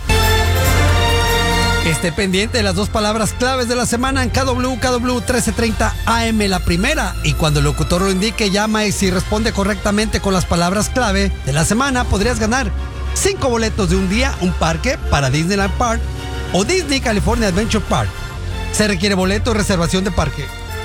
Esté pendiente de las dos palabras claves de la semana en K W K W trece treinta A M La Primera, y cuando el locutor lo indique, llama y si responde correctamente con las palabras clave de la semana podrías ganar cinco boletos de un día, un parque para Disneyland Park o Disney California Adventure Park. Se requiere boleto y reservación de parque.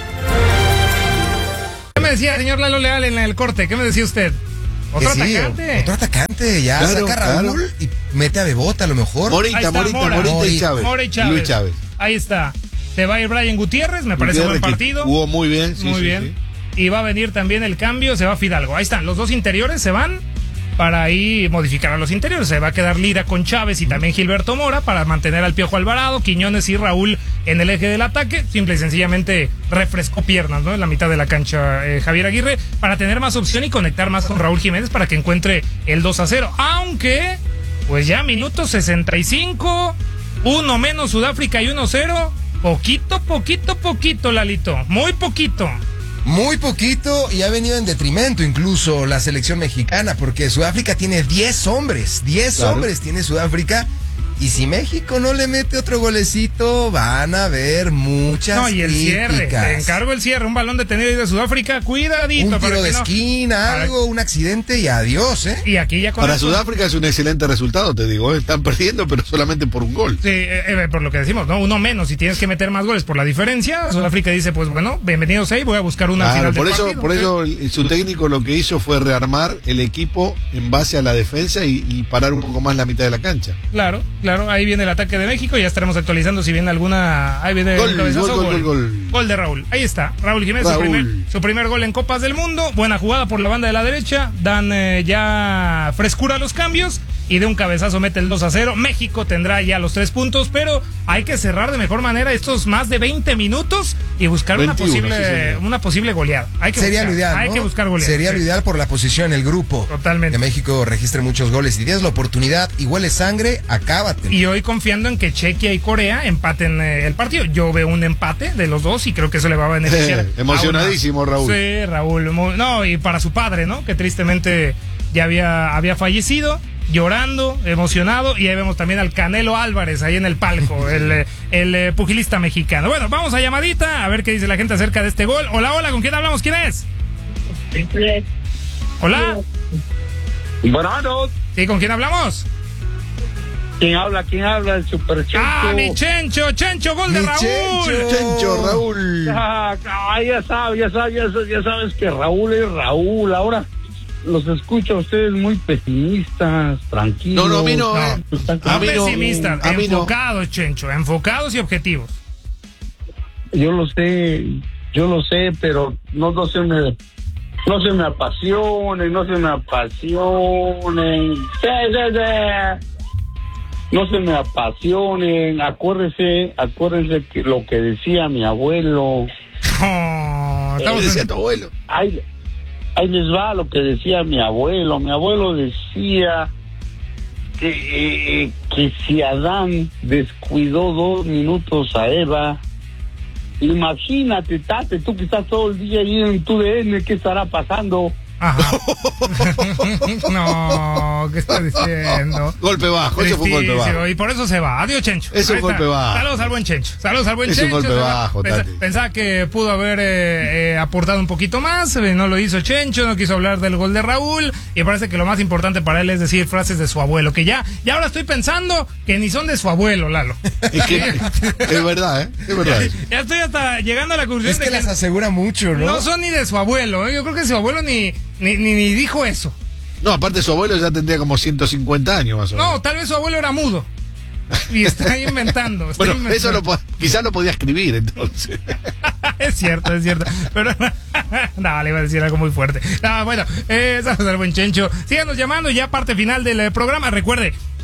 ¿Qué me decía, señor Lalo Leal, en el corte? ¿Qué me decía usted? Otro Sí, atacante. Otro atacante, ya Claro, saca a Raúl claro. y mete a Bebota a lo mejor. Morita, Ahí está, Morita, Mora. Morita y Chávez. Mora y Chávez. Luis Chávez. Ahí está. Se va a ir Brian Gutiérrez, me parece Gutiérrez, buen que partido. Jugó muy bien, sí, Muy sí, bien. sí. Y va a venir también el cambio, se va Fidalgo. Ahí están, los dos interiores se van para ahí modificar a los interiores. Se va a quedar Lira con Chávez y también Gilberto Mora para mantener al Piojo Alvarado, Quiñones y Raúl en el eje del ataque. Simple y sencillamente refrescó piernas, ¿no? En la mitad de la cancha eh, Javier Aguirre, para tener más opción y conectar más con Raúl Jiménez para que encuentre el dos a cero. Aunque, pues ya minuto sesenta y cinco, uno menos Sudáfrica y uno cero. Poquito, poquito, poquito, Lalito. Muy poquito. Muy poquito, y ha venido en detrimento incluso la selección mexicana, porque Sudáfrica tiene diez hombres, diez Claro. hombres tiene Sudáfrica, y si México no le mete otro golecito, van a haber muchas No, y el cierre. críticas. Te encargo el cierre. Un balón detenido ahí de Sudáfrica. Cuidadito. Un para tiro que de no- esquina, para- algo, un accidente y adiós, ¿eh? Y aquí ya con Para esto- Sudáfrica es un excelente resultado, te digo. ¿eh? Están perdiendo, pero solamente por un gol. Sí, eh, eh, por lo que decimos, ¿no? Uno menos y tienes que meter más goles por la diferencia. Sudáfrica dice, pues bueno, bienvenidos ahí, voy a buscar una al Claro, final por del eso, partido. por Sí. eso el- su técnico lo que hizo fue rearmar el equipo en base a la defensa y, y parar un poco más la mitad de la cancha. Claro, claro, ahí viene el ataque de México, ya estaremos actualizando si viene alguna... Ahí viene Gol, el cabezazo, gol, gol, gol, gol. de Raúl, ahí está, Raúl Jiménez, Raúl. Su, primer, su primer gol en Copas del Mundo, buena jugada por la banda de la derecha, dan eh, ya frescura a los cambios y de un cabezazo mete el dos a cero, México tendrá ya los tres puntos, pero hay que cerrar de mejor manera estos más de veinte minutos y buscar una veintiuno, posible sí, señor. una posible goleada. Hay que Sería buscar, lo ideal, hay ¿no? que buscar goleada. Sería sí. lo ideal por la posición, el grupo. Totalmente. Que México registre muchos goles. Si tienes la oportunidad y huele sangre, acábate. Y hoy confiando en que Chequia y Corea empaten eh, el partido. Yo veo un empate de los dos y creo que eso le va a beneficiar. Eh, emocionadísimo, a una- Raúl. Sí, Raúl. Muy- No, y para su padre, ¿no? Que tristemente ya había, había fallecido, llorando, emocionado. Y ahí vemos también al Canelo Álvarez ahí en el palco, el, eh, el eh, pugilista mexicano. Bueno, vamos a llamadita a ver qué dice la gente acerca de este gol. Hola, hola, ¿con quién hablamos? ¿Quién es? Hola. Buenos. ¿Sí, con quién hablamos? ¿Quién habla? ¿Quién habla? El Super Chencho. Ah, mi Chencho, Chencho, gol de Mi Raúl. Chencho. Chencho, Raúl. Ah, ah, ya sabes, ya sabes, ya sabes, ya sabes que Raúl es Raúl. Ahora los escucho a ustedes muy pesimistas, tranquilos. No, no, a mí no, eh. Están No A mí no, pesimistas, a mí no. enfocados, Chencho, enfocados y objetivos. Yo lo sé, yo lo sé, pero no, no se me, no se me apasionen, no se me apasionen. Sí, sí, sí. No se me apasionen, acuérdense, acuérdense que lo que decía mi abuelo. Oh, ¿Qué estamos decía en- tu abuelo? Ahí, ahí les va lo que decía mi abuelo. Mi abuelo decía que, eh, que si Adán descuidó dos minutos a Eva, imagínate, Tate, tú que estás todo el día ahí en tu D N, ¿qué estará pasando? Ajá. No, ¿qué está diciendo? Golpe bajo, ese fue un golpe Tristísimo, bajo. Y por eso se va. Adiós, Chencho. Es un Ahí golpe está. bajo. Saludos al buen Chencho. Saludos al buen Es un Chencho. golpe Se va. bajo, Pensa- Tati. Pensaba que pudo haber eh, eh, aportado un poquito más. eh, No lo hizo Chencho, no quiso hablar del gol de Raúl. Y parece que lo más importante para él es decir frases de su abuelo. Que ya, ya ahora estoy pensando que ni son de su abuelo, Lalo. Es que es verdad, ¿eh? Es verdad. eso. Ya estoy hasta llegando a la conclusión Es que de las asegura mucho, ¿no? no son ni de su abuelo. ¿eh? Yo creo que su abuelo ni, ni, ni, ni dijo eso. No, aparte su abuelo ya tendría como ciento cincuenta años más o menos. No, tal vez su abuelo era mudo. Y está inventando. Está Bueno, inventando. eso lo po- quizás lo podía escribir entonces. Es cierto, es cierto. Pero no, le iba a decir algo muy fuerte. No, bueno, eh, saludos al buen Chencho. Síganos llamando, ya parte final del eh, programa. Recuerde,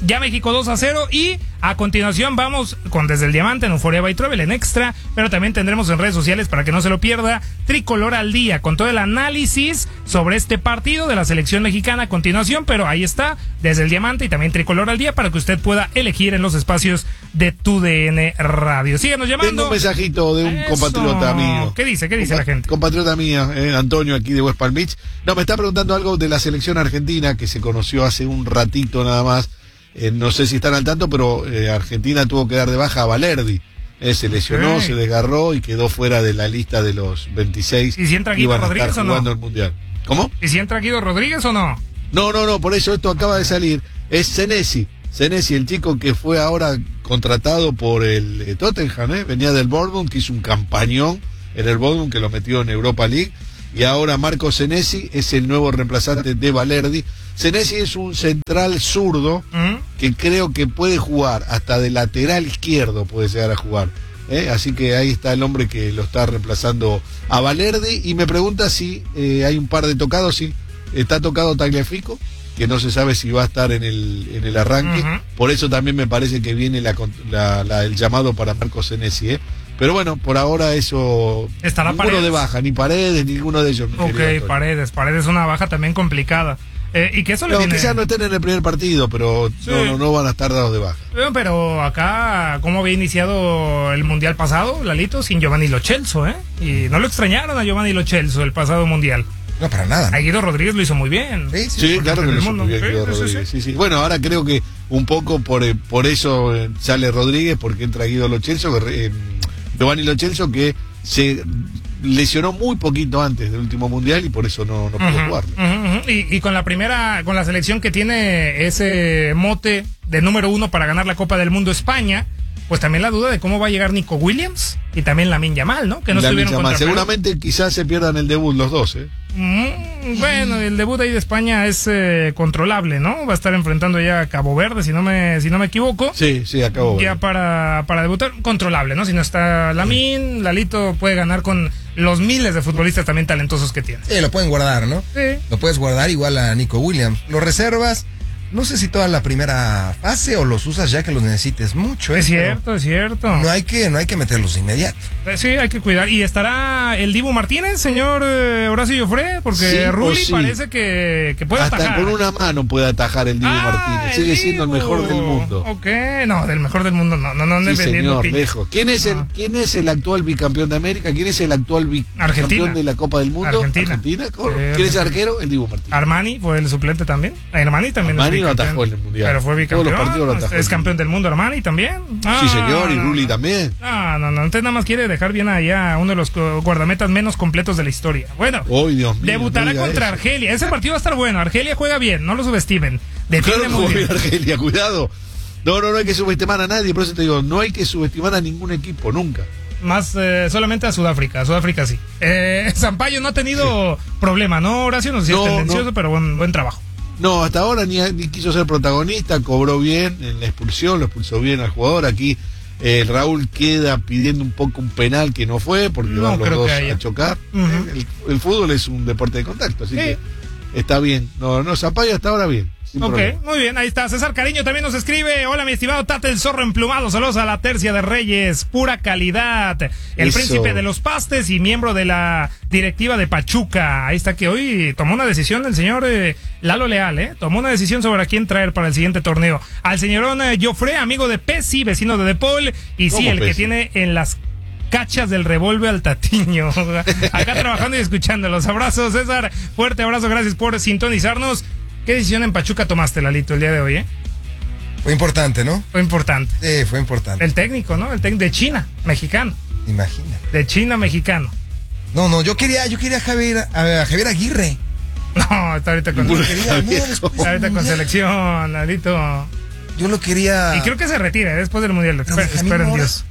Ya México dos a cero y a continuación vamos con Desde el Diamante en Euphoria by Travel en Extra, pero también tendremos en redes sociales para que no se lo pierda Tricolor al Día con todo el análisis sobre este partido de la selección mexicana a continuación, pero ahí está Desde el Diamante y también Tricolor al Día para que usted pueda elegir en los espacios de Tu D N Radio. Síganos llamando. Tengo un mensajito de un Eso. compatriota mío. ¿Qué dice? ¿Qué dice Compa- la gente? Compatriota mía, eh, Antonio, aquí de West Palm Beach. No, me está preguntando algo de la selección argentina que se conoció hace un ratito nada más. Eh, no sé si están al tanto, pero eh, Argentina tuvo que dar de baja a Valerdi. Eh, se lesionó, Sí. se desgarró y quedó fuera de la lista de los veintiséis ¿Y si entra que Guido iban a Rodríguez estar o no? jugando el Mundial. ¿Cómo? ¿Y si entra Guido Rodríguez o no? No, no, no, por eso esto acaba de salir. Es Senesi. Senesi, el chico que fue ahora contratado por el eh, Tottenham, ¿eh? Venía del Bournemouth, que hizo un campañón en el Bournemouth, que lo metió en Europa League. Y ahora Marco Senesi es el nuevo reemplazante de Valerdi. Senesi es un central zurdo ¿Mm? que creo que puede jugar hasta de lateral izquierdo, puede llegar a jugar. ¿eh? Así que ahí está el hombre que lo está reemplazando a Valerdi. Y me pregunta si eh, hay un par de tocados, sí. Está tocado Tagliafico, que no se sabe si va a estar en el, en el arranque. Ujú. Por eso también me parece que viene la, con- la- la- el llamado para Marco Senesi. ¿eh? Pero bueno, por ahora eso... ¿Estará ninguno Paredes? de baja, ni Paredes, ninguno de ellos. mi Ok, querido Antonio. Paredes. Paredes es una baja también complicada. Eh, y que eso le No, viene... quizás no estén en el primer partido, pero Sí. no, no, no van a estar dados de baja. Eh, Pero acá, ¿cómo había iniciado el Mundial pasado, Lalito? Sin Giovanni Lo Celso, ¿eh? Y no lo extrañaron a Giovanni Lo Celso el pasado Mundial. No, para nada. A Guido Rodríguez lo hizo muy bien. Sí, sí. Sí, claro que en lo el hizo mundo. muy bien Sí, Guido sí, sí, Rodríguez. Sí, sí. Bueno, ahora creo que un poco por, eh, por eso eh, sale Rodríguez, porque entra Guido Lo Celso, que re- eh, Giovanni Lo Celso, que se lesionó muy poquito antes del último mundial y por eso no, no pudo Ujú, jugar. ujú, ujú. Y, y con la primera, con la selección que tiene ese mote de número uno para ganar la Copa del Mundo España, pues también la duda de cómo va a llegar Nico Williams y también Lamine Yamal, ¿no? Que no Lamine estuvieron Yamal. contra Seguramente quizás se pierdan el debut los dos, ¿eh? Mm, bueno, el debut ahí de España es eh, controlable, ¿no? Va a estar enfrentando ya a Cabo Verde, si no me, si no me equivoco. Sí, sí, acabó. Ya para, para debutar, controlable, ¿no? Si no está Lamine, Lalito puede ganar con los miles de futbolistas también talentosos que tiene. Sí, lo pueden guardar, ¿no? Sí. Lo puedes guardar igual a Nico Williams. Lo reservas, no sé si toda la primera fase o los usas ya que los necesites mucho. ¿eh? Es Pero cierto, es cierto. No hay que, no hay que meterlos de inmediato. Eh, Sí, hay que cuidar. ¿Y estará el Dibu Martínez, señor eh, Horacio Joffre? Porque Sí o Rulli sí. parece que, que puede Hasta atajar. con una mano puede atajar el Dibu Ah, Martínez. el Sigue siendo el Dibu. mejor del mundo. Ok, no, del mejor del mundo no, no, no anden Sí, vendiendo señor, piñas. lejos. ¿Quién es, el, ¿Quién es el actual bicampeón de América? ¿Quién es el actual bicampeón Argentina. de la Copa del Mundo? Argentina. ¿Cómo? Eh, ¿Quién es el arquero? El Dibu Martínez. Armani fue el suplente también. Armani también Armani es lo bicampeón. atajó en el Mundial. Pero fue bicampeón. Todos los partidos lo atajó. Es campeón del mundo Armani también. Ah, Sí, señor, y no, Rulli no. también. No, no, no. Usted nada más quiere dejar bien allá a uno de los co- guardametas menos completos de la historia. Bueno, ¡Ay, Dios mío! debutará no diga contra eso. Argelia. Ese partido va a estar bueno. Argelia juega bien, no lo subestimen. Defiende Claro que muy juega bien. bien Argelia, cuidado. No, no, no hay que subestimar a nadie, por eso te digo, no hay que subestimar a ningún equipo, nunca. Más eh, solamente a Sudáfrica. A Sudáfrica sí. Eh, Sampaio no ha tenido problema, ¿no, Horacio? No sé si No, es tendencioso, no. pero buen, buen trabajo. No, hasta ahora ni, ni quiso ser protagonista, cobró bien en la expulsión, lo expulsó bien al jugador. Aquí eh, Raúl queda pidiendo un poco un penal que no fue, porque No van los creo dos que haya. a chocar. Ujú. Eh, el, el fútbol es un deporte de contacto, así Sí. que está bien. No, no, Zapallo hasta ahora bien. sin Ok, problema. muy bien, ahí está. César Cariño también nos escribe. Hola, mi estimado Tate el Zorro Emplumado. Saludos a la Tercia de Reyes. Pura calidad. El Eso. príncipe de los pastes y miembro de la directiva de Pachuca. Ahí está que hoy tomó una decisión el señor eh, Lalo Leal, ¿eh? Tomó una decisión sobre a quién traer para el siguiente torneo. Al señorón eh, Joffre, amigo de Pesi, vecino de De Paul. Y sí, ¿Cómo el que Pesi? tiene en las cachas del revólver al Tatiño. Acá trabajando y escuchándolos. Abrazos, César. Fuerte abrazo, gracias por sintonizarnos. ¿Qué decisión en Pachuca tomaste, Lalito, el día de hoy, eh? Fue importante, ¿no? Fue importante. Sí, fue importante. El técnico, ¿no? El técnico de China, mexicano. Imagina. De China, mexicano. No, no, yo quería, yo quería a Javier, a Javier Aguirre. No, está ahorita con, Yo lo quería, no, después está ahorita del con Mundial. selección, Lalito. Yo lo quería. Y creo que se retira eh, después del Mundial. Pero Espe- Benjamín Esperen Mora. Dios.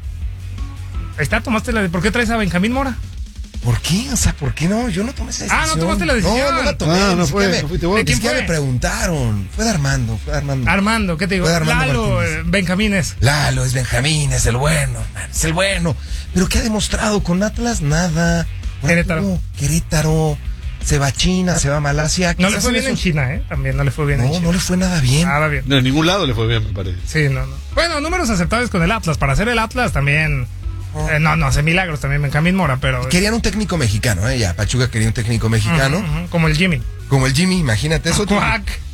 Ahí está, tomaste la de... ¿Por qué traes a Benjamín Mora? ¿Por qué? O sea, ¿por qué no? Yo no tomé esa decisión. Ah, ¿no tomaste la decisión? No, no la tomé. Ah, no ni fue, siquiera no me- fuiste vos. ¿De quién Ni siquiera fue? me preguntaron. Fue de Armando, fue de Armando. Armando, ¿qué te digo? Fue de Armando Lalo, Martínez. eh, Benjamín es. Lalo, es Benjamín, es el bueno, man, es el bueno. Pero ¿qué ha demostrado con Atlas? Nada. Querétaro. Querétaro. se va a China, se va a Malasia. No le fue bien en China, ¿eh? También no le fue bien no, en China. No le fue nada bien. Nada bien. No, en ningún lado le fue bien, me parece. Sí, no, no. Bueno, números aceptables con el Atlas. Para hacer el Atlas también... Oh. Eh, no, no, hace milagros también Benjamín Mora, pero... Querían un técnico mexicano, ¿eh? Ya, Pachuca quería un técnico mexicano. Uh-huh, uh-huh. Como el Jimmy. Como el Jimmy, imagínate. Es otro,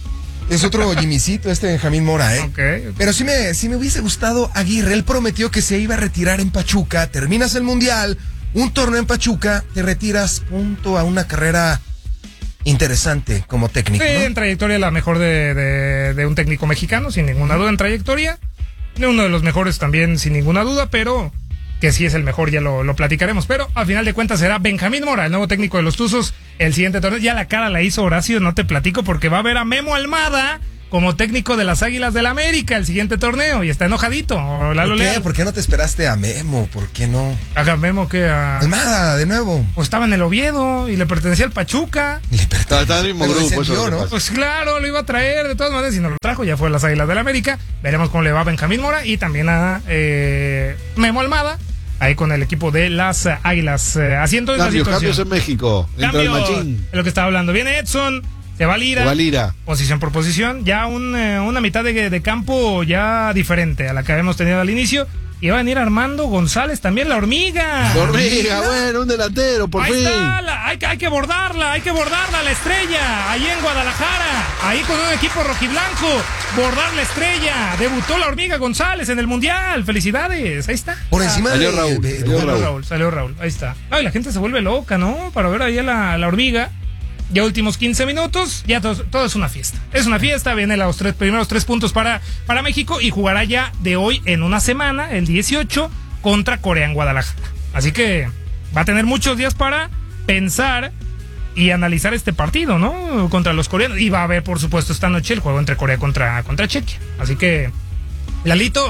es otro Jimmycito, este Benjamín Mora, ¿eh? Okay, okay. Pero sí me, sí me hubiese gustado Aguirre. Él prometió que se iba a retirar en Pachuca. Terminas el Mundial, un torneo en Pachuca, te retiras, punto a una carrera interesante como técnico. Sí, ¿no? En trayectoria la mejor de, de, de un técnico mexicano, sin ninguna duda en trayectoria. Uno de los mejores también, sin ninguna duda, pero... que sí es el mejor, ya lo, lo platicaremos, pero al final de cuentas será Benjamín Mora, el nuevo técnico de los Tuzos, el siguiente torneo. Ya la cara la hizo Horacio, no te platico, porque va a ver a Memo Almada como técnico de las Águilas del América el siguiente torneo, y está enojadito. ¿Por qué? ¿Por qué no te esperaste a Memo? ¿Por qué no? ¿A Memo qué? A... Almada, de nuevo. Pues estaba en el Oviedo y le pertenecía al Pachuca. Le pertenecía. Está en el mismo grupo, eso, ¿no? Pues claro, lo iba a traer de todas maneras, y no lo trajo, ya fue a las Águilas del América. Veremos cómo le va a Benjamín Mora y también a eh, Memo Almada. Ahí con el equipo de las Águilas. Eh, haciendo esa Cambio, situación. cambios en México. Entra el Machín. Es lo que estaba hablando. Viene Edson, se va Lira. Se va Lira. Posición por posición. Ya un, eh, una mitad de, de campo ya diferente a la que habíamos tenido al inicio. Y va a venir Armando González también, la hormiga. La hormiga, bueno, un delantero, por ahí fin. Está, la, hay, hay que bordarla, hay que bordarla, la estrella. Ahí en Guadalajara, ahí con un equipo rojiblanco. Bordar la estrella. Debutó la hormiga González en el Mundial. Felicidades, ahí está. Por encima salió de Raúl, de, de, salió Salió Raúl. Raúl, salió Raúl, ahí está. Ay, la gente se vuelve loca, ¿no? Para ver ahí a la, la hormiga. Ya últimos quince minutos, ya todo, todo es una fiesta. Es una fiesta, vienen los tres, primeros tres puntos para, para México y jugará ya de hoy en una semana, el dieciocho, contra Corea en Guadalajara. Así que va a tener muchos días para pensar y analizar este partido, ¿no? Contra los coreanos. Y va a haber, por supuesto, esta noche el juego entre Corea contra, contra Chequia. Así que Lalito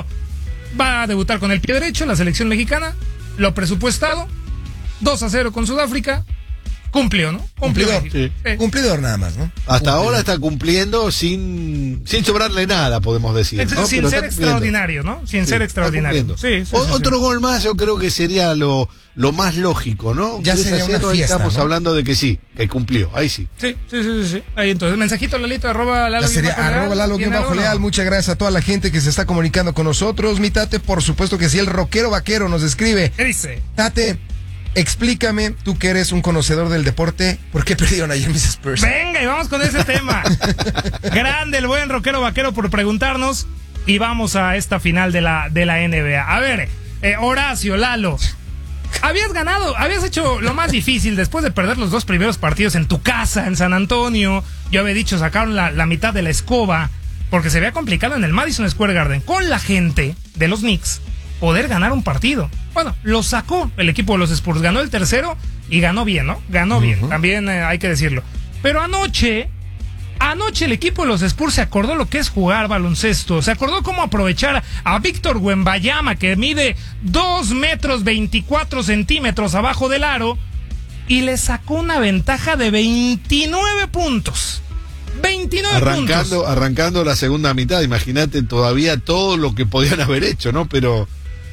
va a debutar con el pie derecho en la selección mexicana. Lo presupuestado, dos a cero con Sudáfrica. Cumplió, ¿no? Cumplió. Cumplidor. Sí. Sí. Cumplidor nada más, ¿no? Hasta Cumplidor. ahora está cumpliendo sin, sin sobrarle nada, podemos decir. Ex- ¿no? Sin Pero ser está cumpliendo. extraordinario, ¿no? Sin Sí, ser está extraordinario. cumpliendo. Sí, sí, O- sí, otro sí. gol más yo creo que sería lo, lo más lógico, ¿no? Ya tres a sería una cero, ahí fiesta, estamos ¿no? hablando de que sí, que cumplió, ahí sí. Sí, sí, sí, sí, sí. Ahí entonces, mensajito Lalito, arroba Lalo. La serie guión bajo leal. arroba Lalo guión ¿Tiene bajo algo, leal. no? Muchas gracias a toda la gente que se está comunicando con nosotros. Mi Tate, por supuesto que sí, el rockero vaquero nos escribe. ¿Qué dice? Tate, explícame, tú que eres un conocedor del deporte, ¿por qué perdieron ayer mis Spurs? Venga, y vamos con ese tema. Grande el buen rockero vaquero por preguntarnos. Y vamos a esta final de la, de la N B A. A ver, eh, Horacio, Lalo. Habías ganado, habías hecho lo más difícil después de perder los dos primeros partidos en tu casa, en San Antonio. Yo había dicho, sacaron la, la mitad de la escoba, porque se veía complicado en el Madison Square Garden con la gente de los Knicks poder ganar un partido. Bueno, lo sacó el equipo de los Spurs, ganó el tercero y ganó bien, ¿no? Ganó bien, también eh, hay que decirlo. Pero anoche, anoche el equipo de los Spurs se acordó lo que es jugar baloncesto, se acordó cómo aprovechar a Víctor Wembanyama, que mide dos metros veinticuatro centímetros abajo del aro, y le sacó una ventaja de veintinueve puntos. veintinueve Arrancando, puntos. arrancando la segunda mitad, imagínate todavía todo lo que podían haber hecho, ¿no? Pero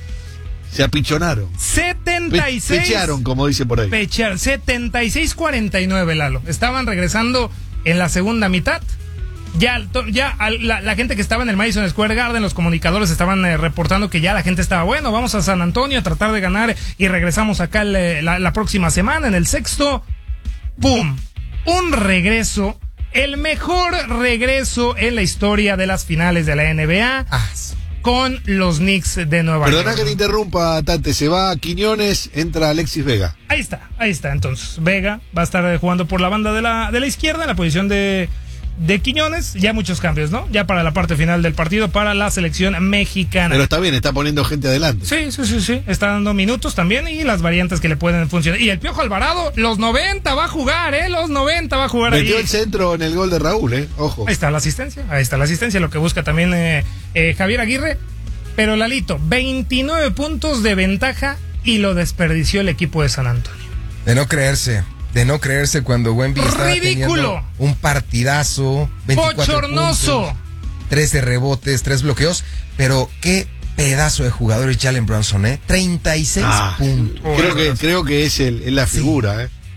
se apichonaron. setenta y seis. Pe- pechearon, como dice por ahí. Pechearon. setenta y seis cuarenta y nueve, Lalo. Estaban regresando en la segunda mitad. Ya, to- ya al- la, la gente que estaba en el Madison Square Garden, los comunicadores estaban eh, reportando que ya la gente estaba, bueno, vamos a San Antonio a tratar de ganar y regresamos acá el, eh, la, la próxima semana en el sexto. ¡Pum! Un regreso, el mejor regreso en la historia de las finales de la N B A. Ah, Con los Knicks de Nueva Perdona York. que te interrumpa, Tate. Se va Quiñones, entra Alexis Vega. Ahí está, ahí está. Entonces, Vega va a estar jugando por la banda de la, de la izquierda, en la posición de, de Quiñones. Ya muchos cambios, ¿no? Ya para la parte final del partido, para la selección mexicana. Pero está bien, está poniendo gente adelante. Sí, sí, sí, sí. Está dando minutos también y las variantes que le pueden funcionar. Y el Piojo Alvarado, los noventa va a jugar, ¿eh? Los noventa va a jugar Metió ahí. el centro en el gol de Raúl, ¿eh? Ojo. Ahí está la asistencia, ahí está la asistencia, lo que busca también eh, eh, Javier Aguirre. Pero Lalito, veintinueve puntos de ventaja y lo desperdició el equipo de San Antonio. De no creerse, de no creerse cuando Wemby estaba ¡Ridículo! teniendo un partidazo, veinticuatro ¡Bochornoso! puntos, trece rebotes, tres bloqueos, pero qué pedazo de jugador es Jalen Brunson, ¿eh? treinta y seis Ah, puntos. Creo que, creo que es, el, es la figura, ¿eh?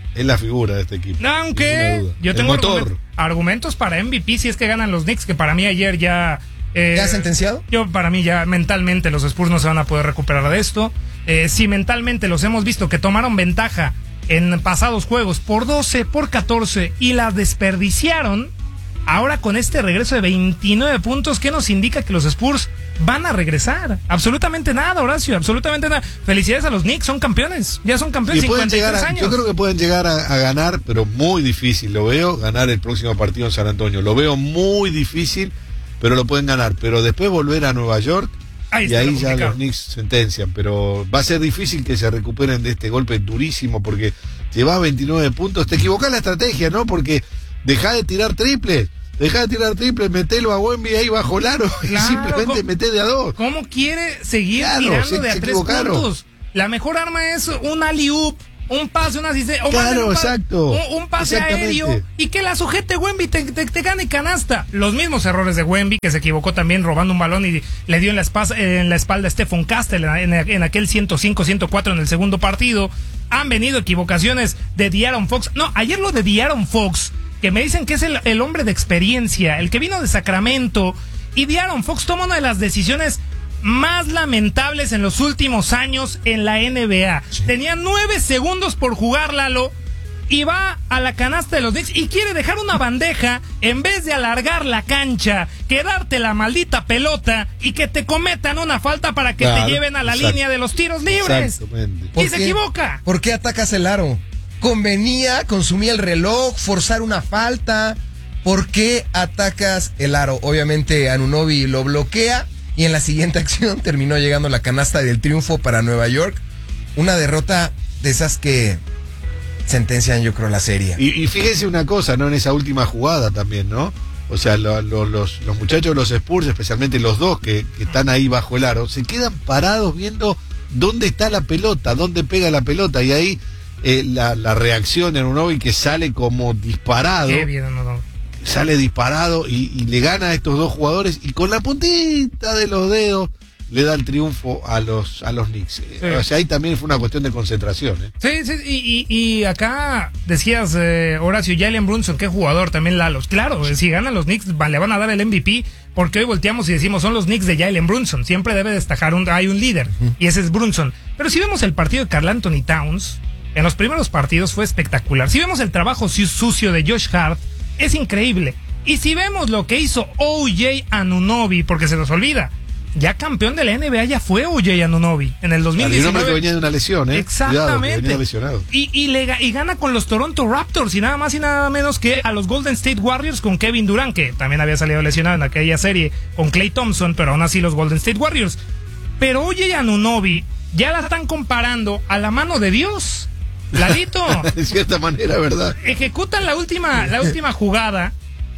es la figura de este equipo. Aunque yo tengo argument- argumentos para M V P si es que ganan los Knicks, que para mí ayer ya... Eh, ¿Ya sentenciado? Yo, para mí ya mentalmente los Spurs no se van a poder recuperar de esto. Eh, si mentalmente los hemos visto que tomaron ventaja en pasados juegos por doce, por catorce y la desperdiciaron, ahora con este regreso de veintinueve puntos, ¿qué nos indica que los Spurs van a regresar? Absolutamente nada, Horacio, absolutamente nada. Felicidades a los Knicks, son campeones, ya son campeones, Y pueden cincuenta y tres llegar a- años. yo creo que pueden llegar a, a ganar, pero muy difícil. Lo veo ganar el próximo partido en San Antonio. Lo veo muy difícil, pero lo pueden ganar. Pero después volver a Nueva York Ahí y está ahí lo ya complicado. los Knicks sentencian. Pero va a ser difícil que se recuperen de este golpe durísimo porque llevas veintinueve puntos. Te equivocás la estrategia, ¿no? Porque dejá de tirar triples. Dejá de tirar triples, metelo a Wemby ahí bajo el aro y Claro, simplemente ¿cómo- meté de a dos. ¿Cómo quiere seguir Claro, tirando se- de a se tres equivocaron. puntos? La mejor arma es un alley-oop, un pase, una asistencia, o Claro, más bien un pa- exacto. un, un pase Exactamente. aéreo y que la sujete Wemby, te, te, te gane canasta. Los mismos errores de Wemby, que se equivocó también robando un balón y le dio en la, espa- en la espalda a Stephen Castle en, en- en aquel ciento cinco ciento cuatro en el segundo partido. Han venido equivocaciones de De'Aaron Fox. No, ayer lo de De'Aaron Fox, que me dicen que es el, el hombre de experiencia, el que vino de Sacramento, y De'Aaron Fox toma una de las decisiones más lamentables en los últimos años en la N B A. Tenía nueve segundos por jugar, Lalo, y va a la canasta de los Knicks y quiere dejar una bandeja en vez de alargar la cancha, quedarte la maldita pelota y que te cometan una falta para que Claro, te lleven a la exacto. línea de los tiros libres. ¿Por Y se qué? equivoca. ¿Por qué atacas el aro? Convenía, consumía el reloj, forzar una falta. ¿Por qué atacas el aro? Obviamente Anunoby lo bloquea y en la siguiente acción terminó llegando la canasta del triunfo para Nueva York. Una derrota de esas que sentencian, yo creo, la serie. Y, y fíjense una cosa, ¿no? En esa última jugada también, ¿no? O sea, lo- lo- los, los muchachos de los Spurs, especialmente los dos que, que están ahí bajo el aro, se quedan parados viendo dónde está la pelota, dónde pega la pelota. Y ahí eh, la, la reacción en Anunoby que sale como disparado. Qué bien, no, no. Sale disparado y, y le gana a estos dos jugadores y con la puntita de los dedos le da el triunfo a los a los Knicks. Sí. O sea, ahí también fue una cuestión de concentración, ¿eh? Sí, sí, y, y, y acá decías, eh, Horacio, Jalen Brunson, qué jugador también, Lalos. Claro, eh, si ganan los Knicks, va- le van a dar el M V P, porque hoy volteamos y decimos, son los Knicks de Jalen Brunson. Siempre debe destacar, un, hay un líder, y ese es Brunson. Pero si vemos el partido de Karl Anthony Towns, en los primeros partidos fue espectacular. Si vemos el trabajo su- sucio de Josh Hart, es increíble. Y si vemos lo que hizo O J Anunoby, porque se nos olvida, ya campeón de la N B A ya fue O J Anunoby en el dos mil Y un diecinueve. hombre que venía de una lesión, ¿eh? Cuidado, que Exactamente. venía lesionado. Y, y, le, ga- y gana con los Toronto Raptors y nada más y nada menos que a los Golden State Warriors con Kevin Durant, que también había salido lesionado en aquella serie con Klay Thompson, pero aún así los Golden State Warriors. Pero O J Anunoby ya la están comparando a la mano de Dios. Lalito. De cierta manera, ¿verdad? Ejecutan la última, la última jugada.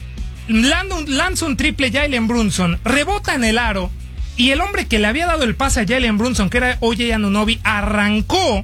Lanza un, lanza un triple Jalen Brunson, rebota en el aro. Y el hombre que le había dado el pase a Jalen Brunson, que era O J Anunoby, arrancó,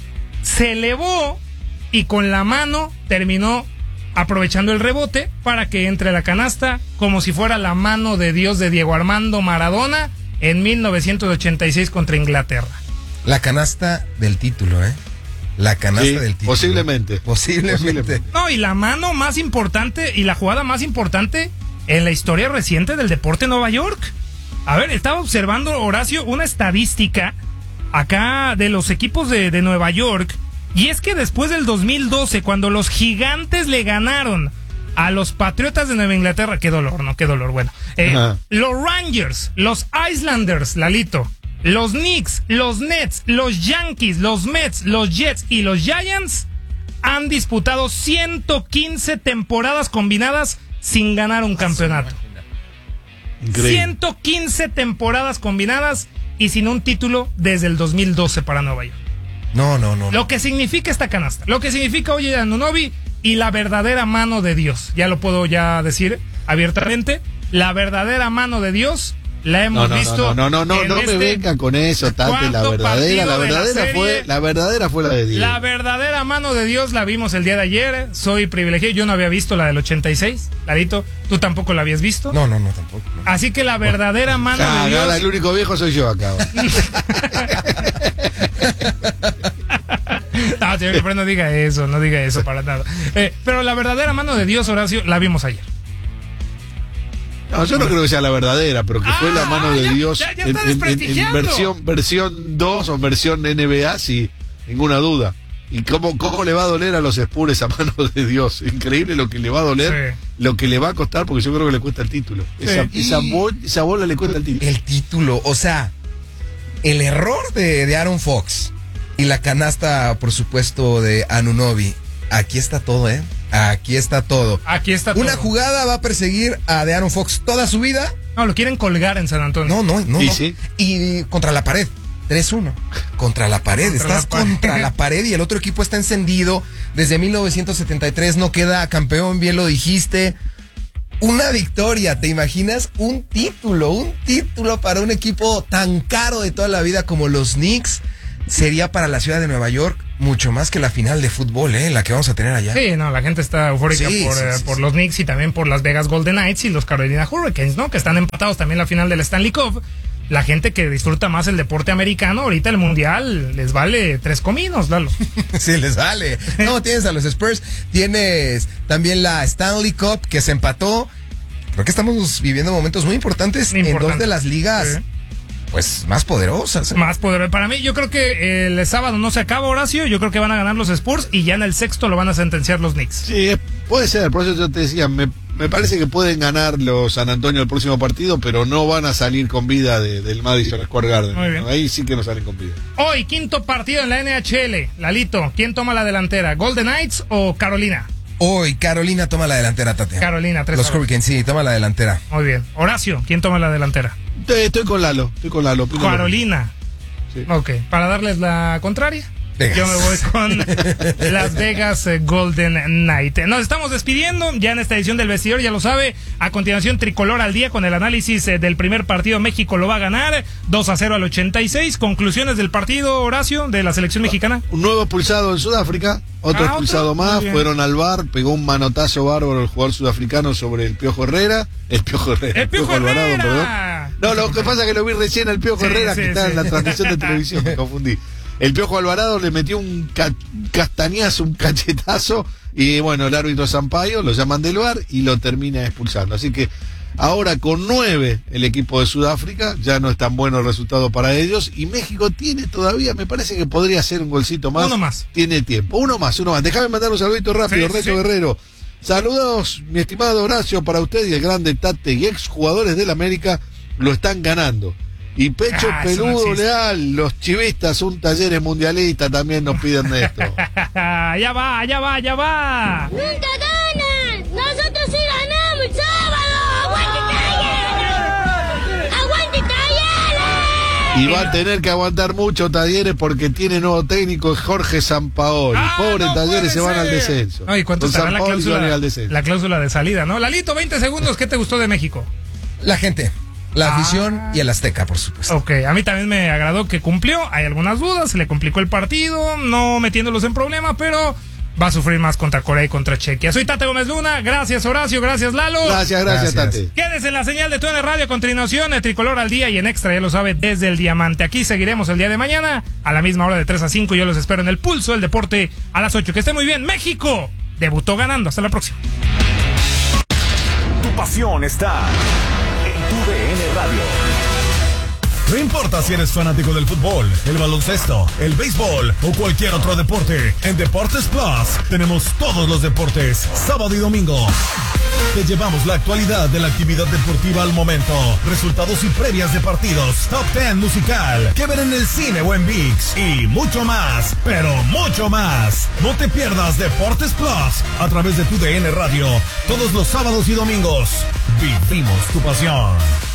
se elevó y con la mano terminó aprovechando el rebote para que entre la canasta como si fuera la mano de Dios de Diego Armando Maradona en mil novecientos ochenta y seis contra Inglaterra. La canasta del título, ¿eh? La canasta Sí, del título. posiblemente. Posiblemente. No, y la mano más importante y la jugada más importante en la historia reciente del deporte en Nueva York. A ver, estaba observando, Horacio, una estadística acá de los equipos de, de Nueva York. Y es que después del dos mil doce, cuando los Gigantes le ganaron a los Patriotas de Nueva Inglaterra, qué dolor, ¿no? Qué dolor, bueno. Eh, Ajá. los Rangers, los Islanders, Lalito, los Knicks, los Nets, los Yankees, los Mets, los Jets y los Giants han disputado ciento quince temporadas combinadas sin ganar un campeonato. Increíble. ciento quince temporadas combinadas y sin un título desde el dos mil doce para Nueva York. No, no, no. Lo que significa esta canasta, lo que significa Oye Anunoby y la verdadera mano de Dios. Ya lo puedo ya decir abiertamente. La verdadera mano de Dios la No, hemos no, visto. no, no, no, no, en no me este venga con eso, Tate, la cuarto verdadera, partido la de la verdadera serie. fue, la verdadera fue la de Dios. La verdadera mano de Dios la vimos el día de ayer. Soy privilegiado. Yo no había visto la del ochenta y seis. Ladito, tú tampoco la habías visto. No, no, no, tampoco. no. Así que la verdadera mano Ah, de Dios. ahora el único viejo soy yo acá. Está No, señor Jeffrey, no diga eso, no diga eso para nada. Eh, pero la verdadera mano de Dios, Horacio, la vimos ayer. No, yo no creo que sea la verdadera, pero que fue la mano de ya, Dios ya, ya en, está en- en- en desprestigiando. versión versión dos o versión N B A, sin ninguna duda. ¿Y cómo, cómo le va a doler a los Spurs a mano de Dios? Increíble lo que le va a doler, lo que le va a costar, porque yo creo que le cuesta el título. Esa, Sí. esa, bol- esa bola le cuesta el título. El título, o sea, el error de, de Aaron Fox y la canasta, por supuesto, de Anunoby. Aquí está todo, ¿eh? Aquí está todo. Aquí está todo. Una jugada va a perseguir a de Aaron Fox toda su vida. No, lo quieren colgar en San Antonio. No, no, no. ¿Y no. sí? Y contra la pared. tres uno. Contra la pared. Contra Estás la pared. contra la pared y el otro equipo está encendido. Desde mil novecientos setenta y tres no queda campeón, bien lo dijiste. Una victoria, ¿te imaginas? Un título, un título para un equipo tan caro de toda la vida como los Knicks. Sería para la ciudad de Nueva York mucho más que la final de fútbol, ¿eh? La que vamos a tener allá. Sí, no, la gente está eufórica Sí, por, sí, eh, sí, por sí. los Knicks y también por las Vegas Golden Knights y los Carolina Hurricanes, ¿no? Que están empatados también en la final del Stanley Cup. La gente que disfruta más el deporte americano, ahorita el mundial les vale tres cominos, Lalo. Sí, les vale. No, tienes a los Spurs, tienes también la Stanley Cup que se empató. Creo que estamos viviendo momentos muy importantes en Importante. dos de las ligas, Sí. pues, más poderosas. ¿eh? Más poderoso. Para mí, yo creo que el sábado no se acaba, Horacio. Yo creo que van a ganar los Spurs y ya en el sexto lo van a sentenciar los Knicks. Sí, puede ser, por eso yo te decía, me, me parece que pueden ganar los San Antonio el próximo partido, pero no van a salir con vida de- del Madison Square Garden. Muy bien. Ahí sí que no salen con vida. Hoy, quinto partido en la N H L. Lalito, ¿quién toma la delantera? ¿Golden Knights o Carolina? Hoy Carolina toma la delantera, Tate. Carolina, tres Los a dos. Hurricanes, sí, toma la delantera. Muy bien. Horacio, ¿quién toma la delantera? Estoy, estoy con Lalo, estoy con Lalo. opino lo Carolina. Sí. Ok, para darles la contraria. Vegas. Yo me voy con Las Vegas eh, Golden Knight. Nos estamos despidiendo ya en esta edición del Vestidor, ya lo sabe. A continuación, Tricolor al día con el análisis eh, del primer partido. México lo va a ganar dos a cero al ochenta y seis. Conclusiones del partido, Horacio, de la selección mexicana. Un nuevo expulsado en Sudáfrica, otro Ah, expulsado otro. más, Muy bien. fueron al bar, pegó un manotazo bárbaro el jugador sudafricano sobre el Piojo Herrera, el Piojo Herrera, ¡El Piojo Alvarado, Herrera! perdón. No, lo que pasa es que lo vi recién al Piojo Sí, Herrera, sí, que está sí. en la transmisión de televisión, me confundí. El Piojo Alvarado le metió un ca- castañazo, un cachetazo, y bueno, el árbitro Sampaio lo llaman del bar y lo termina expulsando. Así que ahora con nueve el equipo de Sudáfrica, ya no es tan bueno el resultado para ellos, y México tiene todavía, me parece que podría hacer un golcito más. Uno más. Tiene tiempo, uno más, uno más. Déjame mandar un saludito rápido, Sí, Reto sí. Guerrero. Saludos, mi estimado Horacio, para usted y el grande Tate, y exjugadores del América lo están ganando. Y Pecho Ah, eso no Peludo existe. Leal, los chivistas, un talleres mundialista, también nos piden esto. Ya va, ya va, ya va. ¡Nunca ganan! ¡Nosotros sí ganamos el sábado! ¡Aguante Talleres! ¡Aguante Talleres! Y va a tener que aguantar mucho Talleres porque tiene nuevo técnico Jorge Sampaoli. Pobre no Talleres, se puede van al ser. descenso. No, ¿y cuánto Con estará la Sampaoli se van a ir al cláusula, descenso. la cláusula de salida, no? Lalito, veinte segundos, ¿qué te gustó de México? La gente, la Ah. afición y el Azteca, por supuesto. Ok, a mí también me agradó que cumplió. Hay algunas dudas, se le complicó el partido, no metiéndolos en problema, pero va a sufrir más contra Corea y contra Chequia. Soy Tate Gómez Luna, gracias Horacio, gracias Lalo. Gracias, gracias, Gracias. Tate. Quédese en la señal de T U N Radio a continuación, el Tricolor al día y en Extra, ya lo sabe, desde el Diamante. Aquí seguiremos el día de mañana a la misma hora de tres a cinco. Yo los espero en el Pulso del Deporte a las ocho. Que esté muy bien. México debutó ganando. Hasta la próxima. Tu pasión está en tu D N Radio. No importa si eres fanático del fútbol, el baloncesto, el béisbol o cualquier otro deporte, en Deportes Plus tenemos todos los deportes, sábado y domingo. Te llevamos la actualidad de la actividad deportiva al momento, resultados y previas de partidos, top diez musical, que ver en el cine o en ViX y mucho más, pero mucho más. No te pierdas Deportes Plus a través de tu D N Radio, todos los sábados y domingos. Vivimos tu pasión.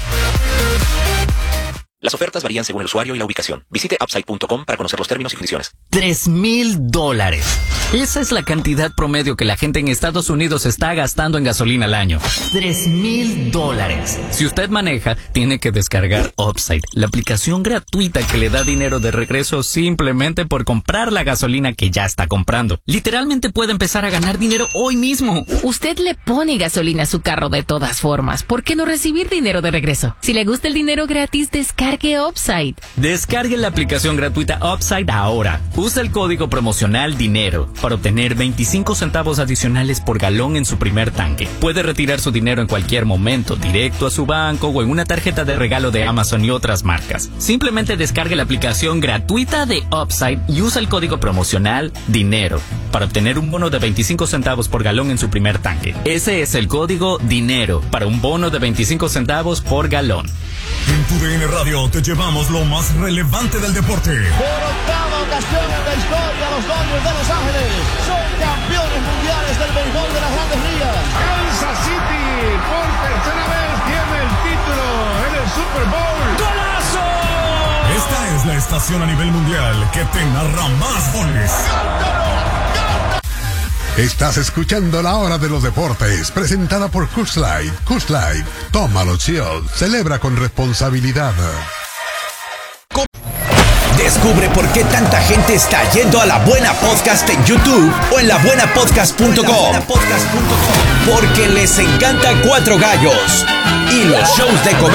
Las ofertas varían según el usuario y la ubicación. Visite upside punto com para conocer los términos y condiciones. Tres mil dólares. Esa es la cantidad promedio que la gente en Estados Unidos está gastando en gasolina al año. Tres mil dólares. Si usted maneja, tiene que descargar Upside, la aplicación gratuita que le da dinero de regreso simplemente por comprar la gasolina que ya está comprando. Literalmente puede empezar a ganar dinero hoy mismo. Usted le pone gasolina a su carro de todas formas. ¿Por qué no recibir dinero de regreso? Si le gusta el dinero gratis, descargue descargue Upside. Descargue la aplicación gratuita Upside ahora. Usa el código promocional DINERO para obtener veinticinco centavos adicionales por galón en su primer tanque. Puede retirar su dinero en cualquier momento, directo a su banco o en una tarjeta de regalo de Amazon y otras marcas. Simplemente descargue la aplicación gratuita de Upside y usa el código promocional DINERO para obtener un bono de veinticinco centavos por galón en su primer tanque. Ese es el código DINERO para un bono de veinticinco centavos por galón. En tu D N Radio te llevamos lo más relevante del deporte. Por octava ocasión en la historia, los Dodgers de Los Ángeles son campeones mundiales del béisbol de las Grandes Ligas. Kansas City por tercera vez tiene el título en el Super Bowl. ¡Golazo! Esta es la estación a nivel mundial que te narra más goles. Estás escuchando La Hora de los Deportes, presentada por Coors Light. Coors Light, tómalo chill, celebra con responsabilidad. Descubre por qué tanta gente está yendo a La Buena Podcast en YouTube o en la buena podcast punto com. Porque les encanta Cuatro Gallos y los shows de comedia.